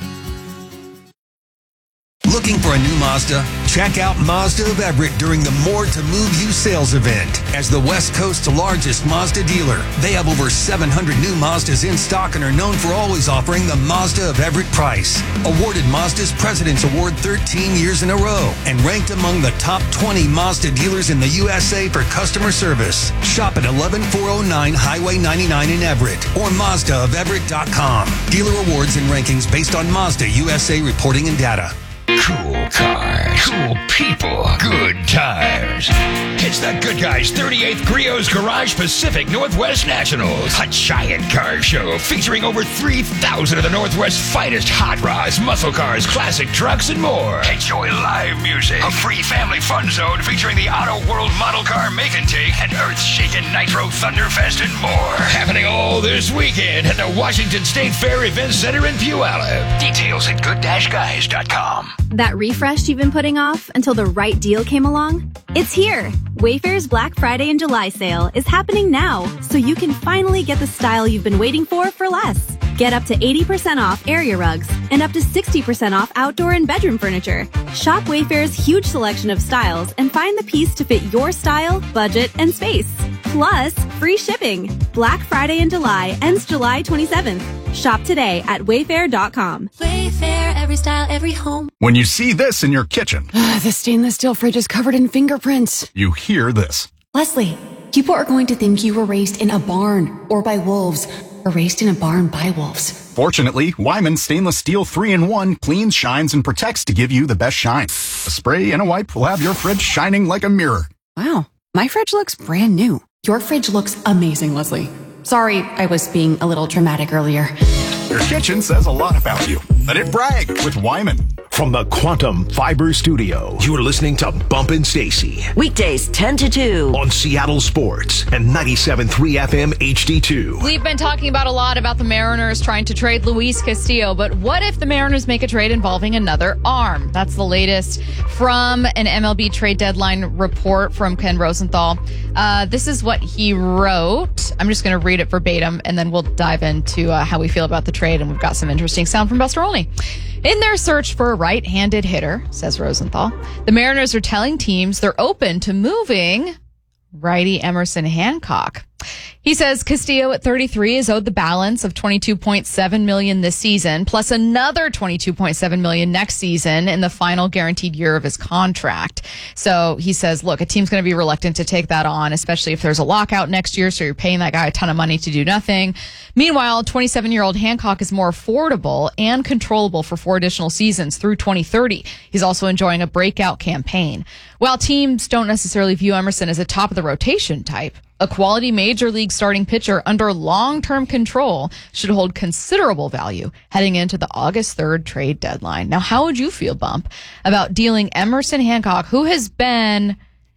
Looking for a new Mazda? Check out Mazda of Everett during the More to Move You sales event. As the West Coast's largest Mazda dealer, they have over seven hundred new Mazdas in stock and are known for always offering the Mazda of Everett price. Awarded Mazda's President's Award thirteen years in a row and ranked among the top twenty Mazda dealers in the U S A for customer service. Shop at eleven four oh nine Highway ninety-nine in Everett or Mazda of Everett dot com. Dealer awards and rankings based on Mazda U S A reporting and data. Cool cars, cool people, good tires. It's the Good Guys thirty-eighth Griot's Garage Pacific Northwest Nationals, a giant car show featuring over three thousand of the Northwest's finest hot rods, muscle cars, classic trucks, and more. Enjoy live music, a free family fun zone featuring the Auto World Model Car Make and Take, and Earth-Shaking Nitro Thunderfest, and more. Happening all this weekend at the Washington State Fair Event Center in Puyallup. Details at good guys dot com. That refresh you've been putting off until the right deal came along? It's here! Wayfair's Black Friday and July sale is happening now, so you can finally get the style you've been waiting for for less. Get up to eighty percent off area rugs and up to sixty percent off outdoor and bedroom furniture. Shop Wayfair's huge selection of styles and find the piece to fit your style, budget, and space. Plus, free shipping. Black Friday in July ends July twenty-seventh. Shop today at wayfair dot com. Wayfair, every style, every home. When you see this in your kitchen, The stainless steel fridge is covered in fingerprints. you hear this. Leslie, people are going to think you were raised in a barn or by wolves or raised in a barn by wolves. Fortunately, Wyman Stainless Steel three in one cleans, shines, and protects to give you the best shine. A spray and a wipe will have your fridge shining like a mirror. Wow, my fridge looks brand new. Your fridge looks amazing, Leslie. Sorry, I was being a little dramatic earlier. Your kitchen says a lot about you. Let it brag with Wyman. From the Quantum Fiber Studio, you're listening to Bumpin' Stacy. Weekdays ten to two. On Seattle Sports and ninety-seven point three F M H D two. We've been talking about a lot about the Mariners trying to trade Luis Castillo, but what if the Mariners make a trade involving another arm? That's the latest from an M L B trade deadline report from Ken Rosenthal. Uh, this is what he wrote. I'm just going to read it verbatim, and then we'll dive into uh, how we feel about the trade, and we've got some interesting sound from Buster Olney. In their search for a right-handed hitter, says Rosenthal, the Mariners are telling teams they're open to moving righty Emerson Hancock. He says Castillo at thirty-three is owed the balance of twenty-two point seven million dollars this season, plus another twenty-two point seven million dollars next season in the final guaranteed year of his contract. So he says, look, a team's going to be reluctant to take that on, especially if there's a lockout next year, so you're paying that guy a ton of money to do nothing. Meanwhile, twenty-seven-year-old Hancock is more affordable and controllable for four additional seasons through twenty thirty. He's also enjoying a breakout campaign. While teams don't necessarily view Emerson as a top-of-the-rotation type, a quality major league starting pitcher under long-term control should hold considerable value heading into the August third trade deadline. Now, how would you feel, Bump, about dealing Emerson Hancock, who has been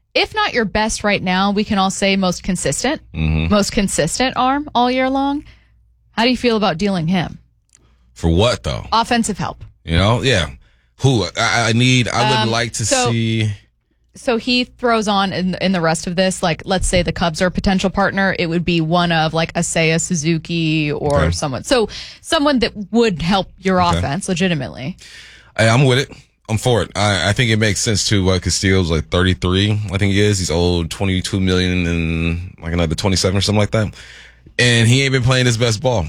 if not your best right now, we can all say most consistent, Mm-hmm. most consistent arm all year long. How do you feel about dealing him? For what, though? Offensive help. You know, yeah. Who I, I need, I would Um, like to so- see. So he throws on in, in the rest of this, like, let's say the Cubs are a potential partner. It would be one of like Asaya Suzuki or Okay. someone. So someone that would help your Okay. offense legitimately. I, I'm with it. I'm for it. I, I think it makes sense too. Uh, Castillo's like thirty-three, I think he is. He's owed twenty-two million and like another twenty-seven or something like that. And he ain't been playing his best ball.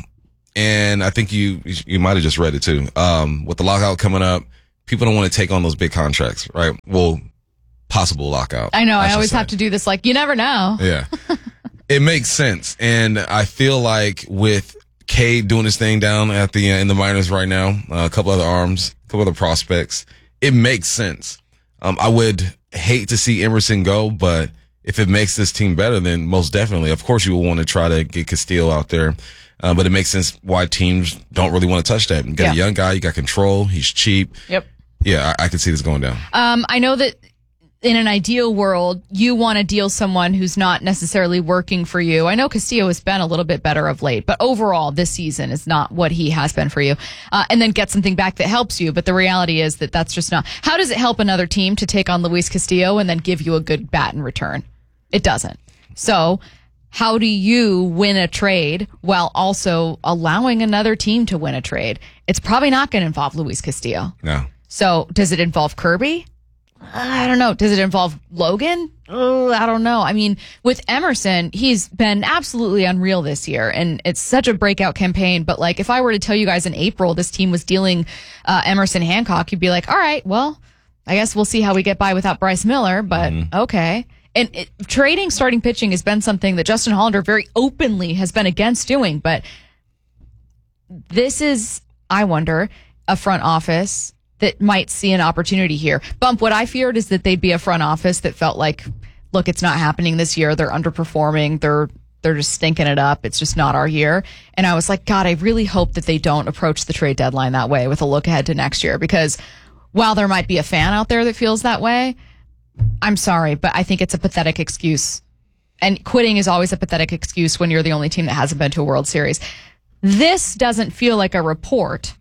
And I think you you might have just read it too. Um, with the lockout coming up, people don't want to take on those big contracts, right? Well, possible lockout. I know. I, should always say. have to do this. Like, you never know. Yeah. It makes sense. And I feel like with Cade doing his thing down at the, uh, in the minors right now, uh, a couple other arms, a couple other prospects, it makes sense. Um, I would hate to see Emerson go, but if it makes this team better, then most definitely, of course you will want to try to get Castillo out there. Uh, but it makes sense why teams don't really want to touch that. You got Yeah. a young guy, you got control, he's cheap. Yep. Yeah, I, I can see this going down. Um, I know that in an ideal world, you want to deal someone who's not necessarily working for you. I know Castillo has been a little bit better of late, but overall, this season is not what he has been for you. Uh, and then get something back that helps you. But the reality is that that's just not. How does it help another team to take on Luis Castillo and then give you a good bat in return? It doesn't. So how do you win a trade while also allowing another team to win a trade? It's probably not going to involve Luis Castillo. No. So does it involve Kirby? I don't know. Does it involve Logan? Oh, I don't know. I mean, with Emerson, he's been absolutely unreal this year, and it's such a breakout campaign. But like, if I were to tell you guys in April this team was dealing uh, Emerson Hancock, you'd be like, all right, well, I guess we'll see how we get by without Bryce Miller, but okay. And it, trading starting pitching has been something that Justin Hollander very openly has been against doing. But this is, I wonder, a front office that might see an opportunity here. Bump, what I feared is that they'd be a front office that felt like, look, it's not happening this year. They're underperforming. They're they're just stinking it up. It's just not our year. And I was like, God, I really hope that they don't approach the trade deadline that way with a look ahead to next year. Because while there might be a fan out there that feels that way, I'm sorry, but I think it's a pathetic excuse. And quitting is always a pathetic excuse when you're the only team that hasn't been to a World Series. This doesn't feel like a report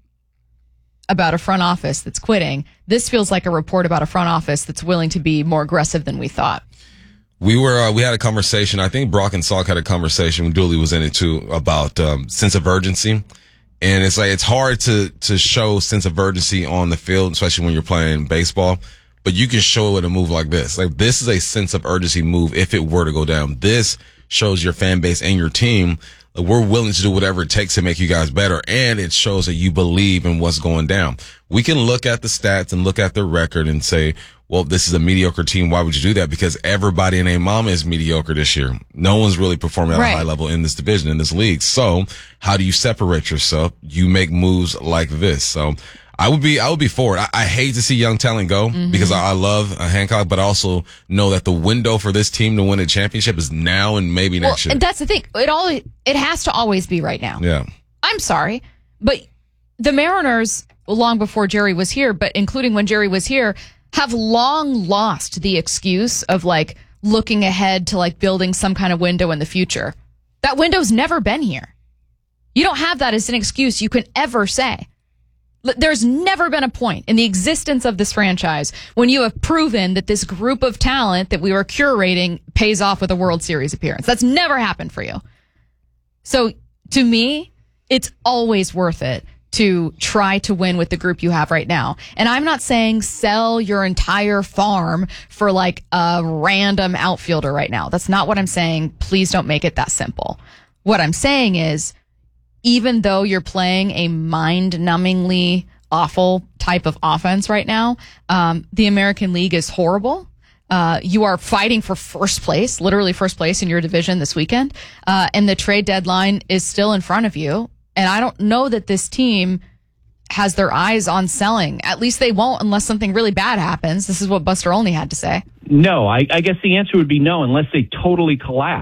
about a front office that's quitting. This feels like a report about a front office that's willing to be more aggressive than we thought. We were, uh, we had a conversation. I think Brock and Salk had a conversation when Dooley was in it too about, um, sense of urgency. And it's like, it's hard to, to show sense of urgency on the field, especially when you're playing baseball, but you can show it in a move like this. Like, this is a sense of urgency move if it were to go down. This shows your fan base and your team, like, we're willing to do whatever it takes to make you guys better. And it shows that you believe in what's going down. We can look at the stats and look at the record and say, well, this is a mediocre team. Why would you do that? Because everybody and their mama is mediocre this year. No one's really performing at Right. a high level in this division, in this league. So how do you separate yourself? You make moves like this. So I would be, I would be for it. I, I hate to see young talent go Mhm. because I, I love uh, Hancock, but I also know that the window for this team to win a championship is now and maybe Well, next year. and that's the thing. It all it has to always be right now. Yeah. I'm sorry, but the Mariners, long before Jerry was here, but including when Jerry was here, have long lost the excuse of like looking ahead to like building some kind of window in the future. That window's never been here. You don't have that as an excuse you can ever say. L- There's never been a point in the existence of this franchise when you have proven that this group of talent that we were curating pays off with a World Series appearance. That's never happened for you. So to me, it's always worth it to try to win with the group you have right now. And I'm not saying sell your entire farm for like a random outfielder right now. That's not what I'm saying. Please don't make it that simple. What I'm saying is, even though you're playing a mind-numbingly awful type of offense right now, um, the American League is horrible. Uh, you are fighting for first place, literally first place in your division this weekend. Uh, and the trade deadline is still in front of you. And I don't know that this team has their eyes on selling. At least they won't unless something really bad happens. This is what Buster Olney had to say. No, I, I guess the answer would be no, unless they totally collapse.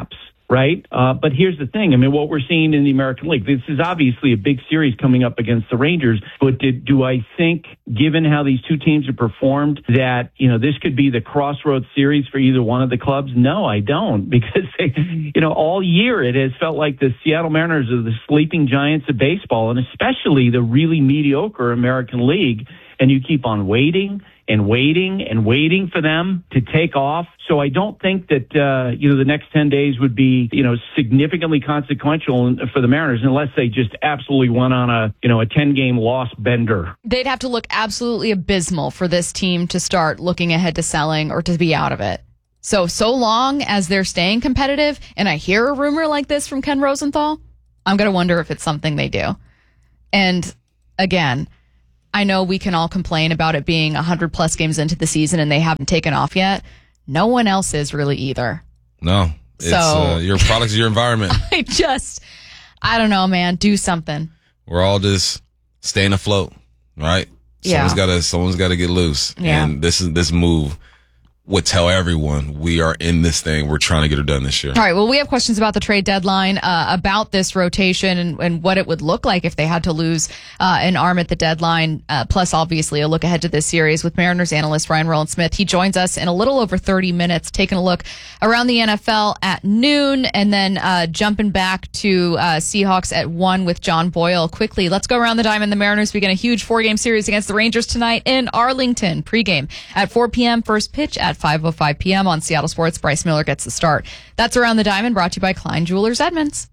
right? Uh, but here's the thing. I mean, what we're seeing in the American League, this is obviously a big series coming up against the Rangers, but did, do I think, given how these two teams have performed, that, you know, this could be the crossroads series for either one of the clubs? No, I don't, because, they, you know, all year it has felt like the Seattle Mariners are the sleeping giants of baseball, and especially the really mediocre American League, and you keep on waiting and waiting and waiting for them to take off. So I don't think that, uh, you know, the next ten days would be, you know, significantly consequential for the Mariners unless they just absolutely went on a, you know, a ten-game loss bender. They'd have to look absolutely abysmal for this team to start looking ahead to selling or to be out of it. So, so long as they're staying competitive, and I hear a rumor like this from Ken Rosenthal, I'm going to wonder if it's something they do. And again, I know we can all complain about it being one hundred plus games into the season and they haven't taken off yet. No one else is really either. No. It's So- uh, your product of your environment. I just, I don't know, man. Do something. We're all just staying afloat, right? Yeah. Someone's got to someone's got to get loose. Yeah. And this is this move would tell everyone we are in this thing. We're trying to get it done this year. All right. Well, we have questions about the trade deadline, uh, about this rotation and, and what it would look like if they had to lose uh, an arm at the deadline. Uh, plus, obviously, a look ahead to this series with Mariners analyst Ryan Rowland-Smith. He joins us in a little over thirty minutes, taking a look around the N F L at noon, and then uh, jumping back to uh, Seahawks at one with John Boyle. Quickly, let's go around the diamond. The Mariners begin a huge four-game series against the Rangers tonight in Arlington. Pregame at four p.m. First pitch at five oh five p.m. on Seattle Sports. Bryce Miller gets the start. That's Around the Diamond, brought to you by Klein Jewelers Edmonds.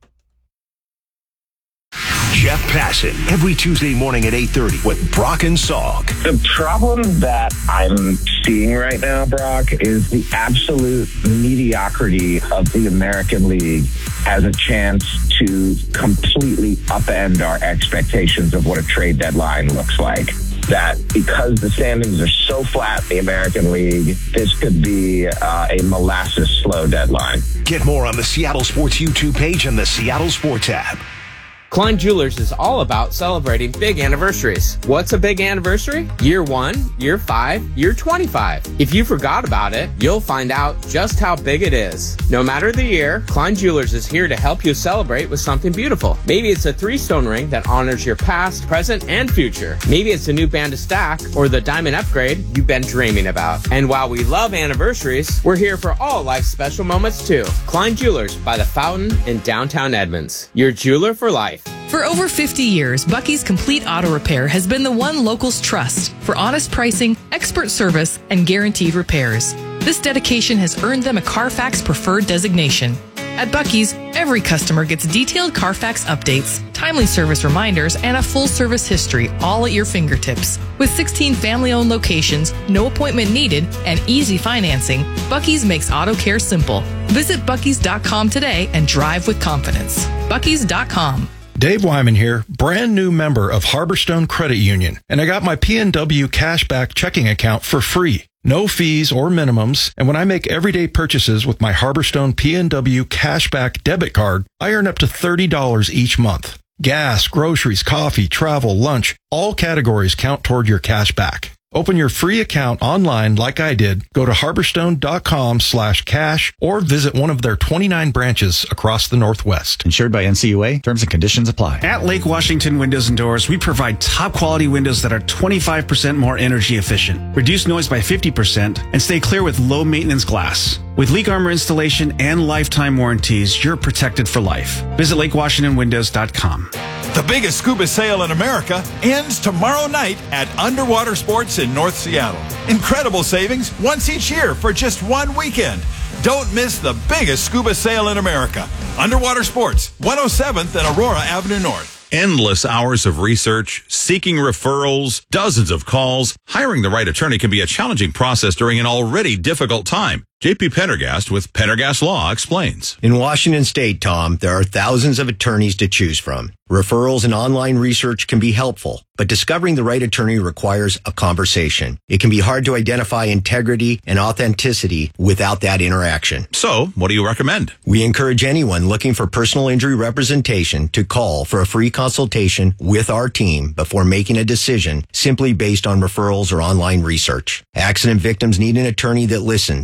Jeff Passan, every Tuesday morning at eight thirty with Brock and Salk. The problem that I'm seeing right now, Brock, is the absolute mediocrity of the American League has a chance to completely upend our expectations of what a trade deadline looks like. That because the standings are so flat in the American League, this could be uh, a molasses slow deadline. Get more on the Seattle Sports YouTube page and the Seattle Sports app. Klein Jewelers is all about celebrating big anniversaries. What's a big anniversary? Year one, year five, year twenty-five. If you forgot about it, you'll find out just how big it is. No matter the year, Klein Jewelers is here to help you celebrate with something beautiful. Maybe it's a three-stone ring that honors your past, present, and future. Maybe it's a new band to stack or the diamond upgrade you've been dreaming about. And while we love anniversaries, we're here for all life's special moments too. Klein Jewelers by the Fountain in downtown Edmonds. Your jeweler for life. For over fifty years, Bucky's Complete Auto Repair has been the one locals trust for honest pricing, expert service, and guaranteed repairs. This dedication has earned them a Carfax Preferred designation. At Bucky's, every customer gets detailed Carfax updates, timely service reminders, and a full service history all at your fingertips. With sixteen family-owned locations, no appointment needed, and easy financing, Bucky's makes auto care simple. Visit Bucky's dot com today and drive with confidence. Bucky's dot com. Dave Wyman here, brand new member of Harborstone Credit Union, and I got my P N W cashback checking account for free. No fees or minimums, and when I make everyday purchases with my Harborstone P N W cashback debit card, I earn up to thirty dollars each month. Gas, groceries, coffee, travel, lunch, all categories count toward your cashback. Open your free account online like I did. Go to harborstone.com slash cash or visit one of their twenty-nine branches across the Northwest. Insured by N C U A. Terms and conditions apply. At Lake Washington Windows and Doors, we provide top quality windows that are twenty-five percent more energy efficient, reduce noise by fifty percent, and stay clear with low maintenance glass. With leak armor installation and lifetime warranties, you're protected for life. Visit lake washington windows dot com. The biggest scuba sale in America ends tomorrow night at Underwater Sports in North Seattle. Incredible savings once each year for just one weekend. Don't miss the biggest scuba sale in America. Underwater Sports, one oh seventh and Aurora Avenue North. Endless hours of research, seeking referrals, dozens of calls. Hiring the right attorney can be a challenging process during an already difficult time. J P Pendergast with Pendergast Law explains. In Washington State, Tom, there are thousands of attorneys to choose from. Referrals and online research can be helpful, but discovering the right attorney requires a conversation. It can be hard to identify integrity and authenticity without that interaction. So, what do you recommend? We encourage anyone looking for personal injury representation to call for a free consultation with our team before making a decision simply based on referrals or online research. Accident victims need an attorney that listens, demonstrates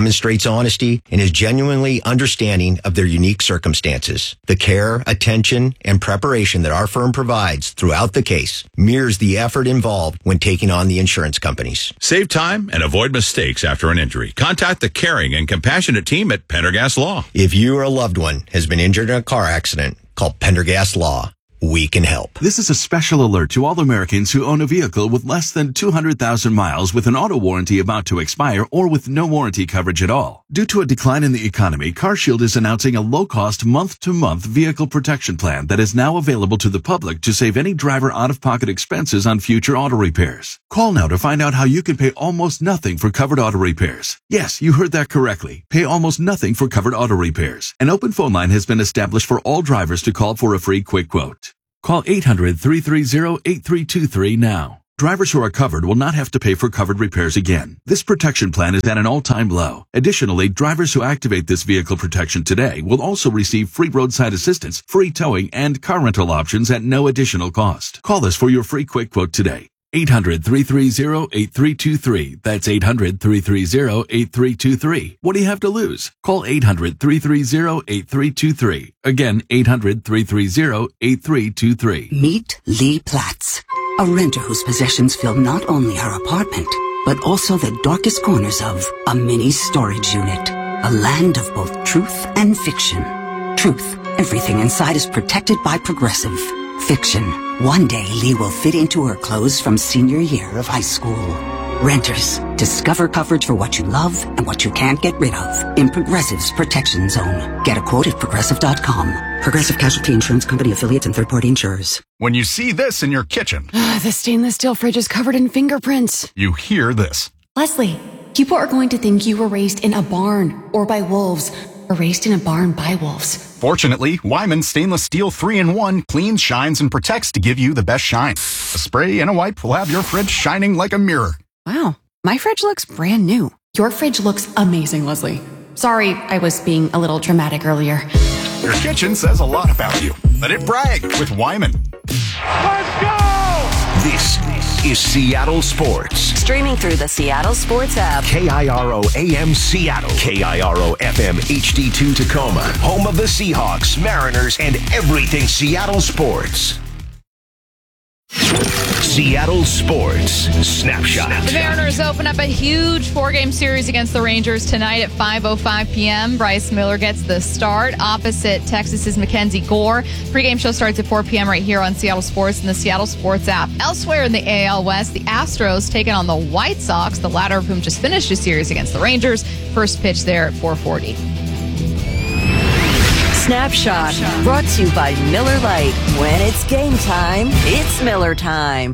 demonstrates honesty, and is genuinely understanding of their unique circumstances. The care, attention, and preparation that our firm provides throughout the case mirrors the effort involved when taking on the insurance companies. Save time and avoid mistakes after an injury. Contact the caring and compassionate team at Pendergast Law. If you or a loved one has been injured in a car accident, call Pendergast Law. We can help. This is a special alert to all Americans who own a vehicle with less than two hundred thousand miles with an auto warranty about to expire or with no warranty coverage at all. Due to a decline in the economy, CarShield is announcing a low-cost month-to-month vehicle protection plan that is now available to the public to save any driver out-of-pocket expenses on future auto repairs. Call now to find out how you can pay almost nothing for covered auto repairs. Yes, you heard that correctly. Pay almost nothing for covered auto repairs. An open phone line has been established for all drivers to call for a free quick quote. Call eight hundred, three three zero, eight three two three now. Drivers who are covered will not have to pay for covered repairs again. This protection plan is at an all-time low. Additionally, drivers who activate this vehicle protection today will also receive free roadside assistance, free towing, and car rental options at no additional cost. Call us for your free quick quote today. eight hundred, three three zero, eight three two three. That's eight hundred, three three zero, eight three two three. What do you have to lose? Call eight hundred, three three zero, eight three two three. Again, eight hundred, three three zero, eight three two three. Meet Lee Platts, a renter whose possessions fill not only her apartment, but also the darkest corners of a mini storage unit. A land of both truth and fiction. Truth, everything inside is protected by Progressive. Fiction, one day Lee will fit into her clothes from senior year of high school. Renters, discover coverage for what you love and what you can't get rid of in Progressive's Protection Zone. Get a quote at Progressive dot com. Progressive Casualty Insurance Company affiliates and third-party insurers. When you see this in your kitchen, The stainless steel fridge is covered in fingerprints. you hear this. Leslie, people are going to think you were raised in a barn or by wolves or raised in a barn by wolves. Fortunately, Wyman Stainless Steel three in one cleans, shines, and protects to give you the best shine. A spray and a wipe will have your fridge shining like a mirror. Wow, my fridge looks brand new. Your fridge looks amazing, Leslie. Sorry, I was being a little dramatic earlier. Your kitchen says a lot about you. Let it brag with Wyman. Let's go! This is Seattle Sports. Streaming through the Seattle Sports app. K I R O A M Seattle. K I R O F M H D two Tacoma. Home of the Seahawks, Mariners, and everything Seattle sports. Seattle Sports Snapshot. The Mariners open up a huge four-game series against the Rangers tonight at five oh five p.m. Bryce Miller gets the start opposite Texas's Mackenzie Gore. Pre-game show starts at four p.m. right here on Seattle Sports and the Seattle Sports app. Elsewhere in the A L West, the Astros taking on the White Sox, the latter of whom just finished a series against the Rangers. First pitch there at four forty. Snapshot, brought to you by Miller Lite. When it's game time, it's Miller time.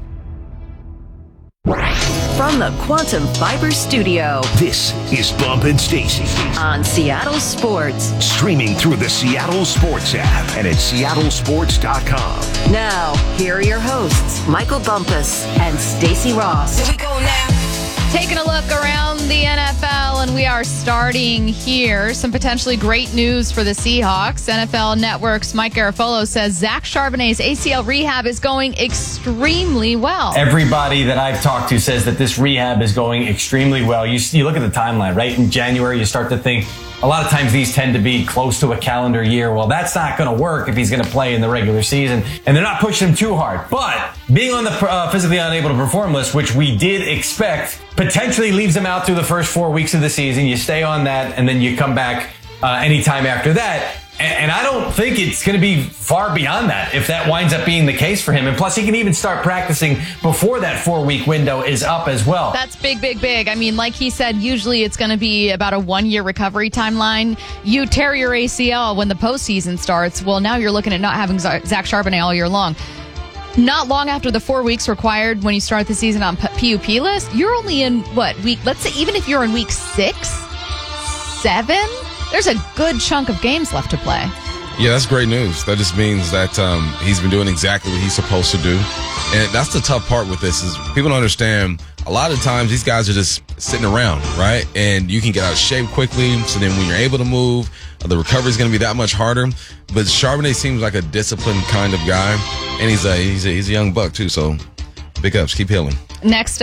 From the Quantum Fiber Studio. This is Bump and Stacy on Seattle Sports. Streaming through the Seattle Sports app and at seattle sports dot com. Now, here are your hosts, Michael Bumpus and Stacy Ross. Here we go now. Taking a look around the N F L, and we are starting here. Some potentially great news for the Seahawks. N F L Network's Mike Garafolo says Zach Charbonnet's A C L rehab is going extremely well. Everybody that I've talked to says that this rehab is going extremely well. You, you look at the timeline, right? In January, you start to think a lot of times these tend to be close to a calendar year. Well, that's not going to work if he's going to play in the regular season. And they're not pushing him too hard. But being on the uh, physically unable to perform list, which we did expect, potentially leaves him out through the first four weeks of the season. You stay on that, and then you come back uh, anytime after that. And, and I don't think it's going to be far beyond that if that winds up being the case for him. And plus, he can even start practicing before that four-week window is up as well. That's big, big, big. I mean, like he said, usually it's going to be about a one-year recovery timeline. You tear your A C L when the postseason starts. Well, now you're looking at not having Zach Charbonnet all year long. Not long after the four weeks required when you start the season on P U P list, you're only in, what, week, let's say, even if you're in week six, seven, there's a good chunk of games left to play. Yeah, that's great news. That just means that um, he's been doing exactly what he's supposed to do. And that's the tough part with this is people don't understand a lot of times these guys are just sitting around, right? And you can get out of shape quickly. So then when you're able to move, the recovery is going to be that much harder. But Charbonnet seems like a disciplined kind of guy. And he's a, he's a, he's a young buck, too. So big ups. Keep healing. Next up,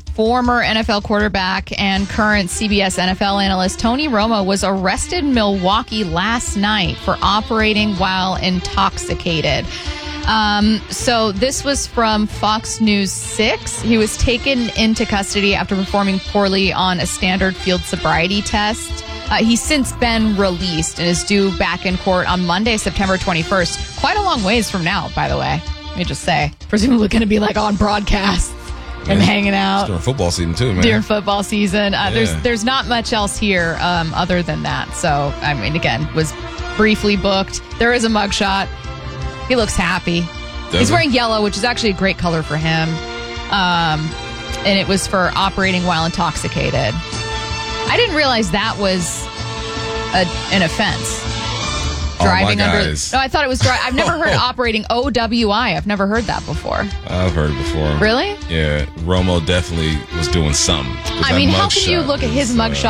Former N F L quarterback and current C B S N F L analyst Tony Romo was arrested in Milwaukee last night for operating while intoxicated. Um, so this was from Fox News six. He was taken into custody after performing poorly on a standard field sobriety test. Uh, he's since been released and is due back in court on Monday, September twenty-first. Quite a long ways from now, by the way. Let me just say. Presumably going to be like on broadcast and hanging out. It's during football season too, man. During football season. Uh, Yeah. There's there's not much else here um, other than that. So, I mean, again, was briefly booked. There is a mugshot. He looks happy. Does He's he? wearing yellow, which is actually a great color for him. Um, and it was for operating while intoxicated. I didn't realize that was a, an offense. Oh, my Driving under. guys. No, I thought it was. Dri- I've never heard operating O W I. I've never heard that before. I've heard it before. Really? Yeah, Romo definitely was doing something. 'Cause I that mean, how can mugshot you look at his is, uh, mugshot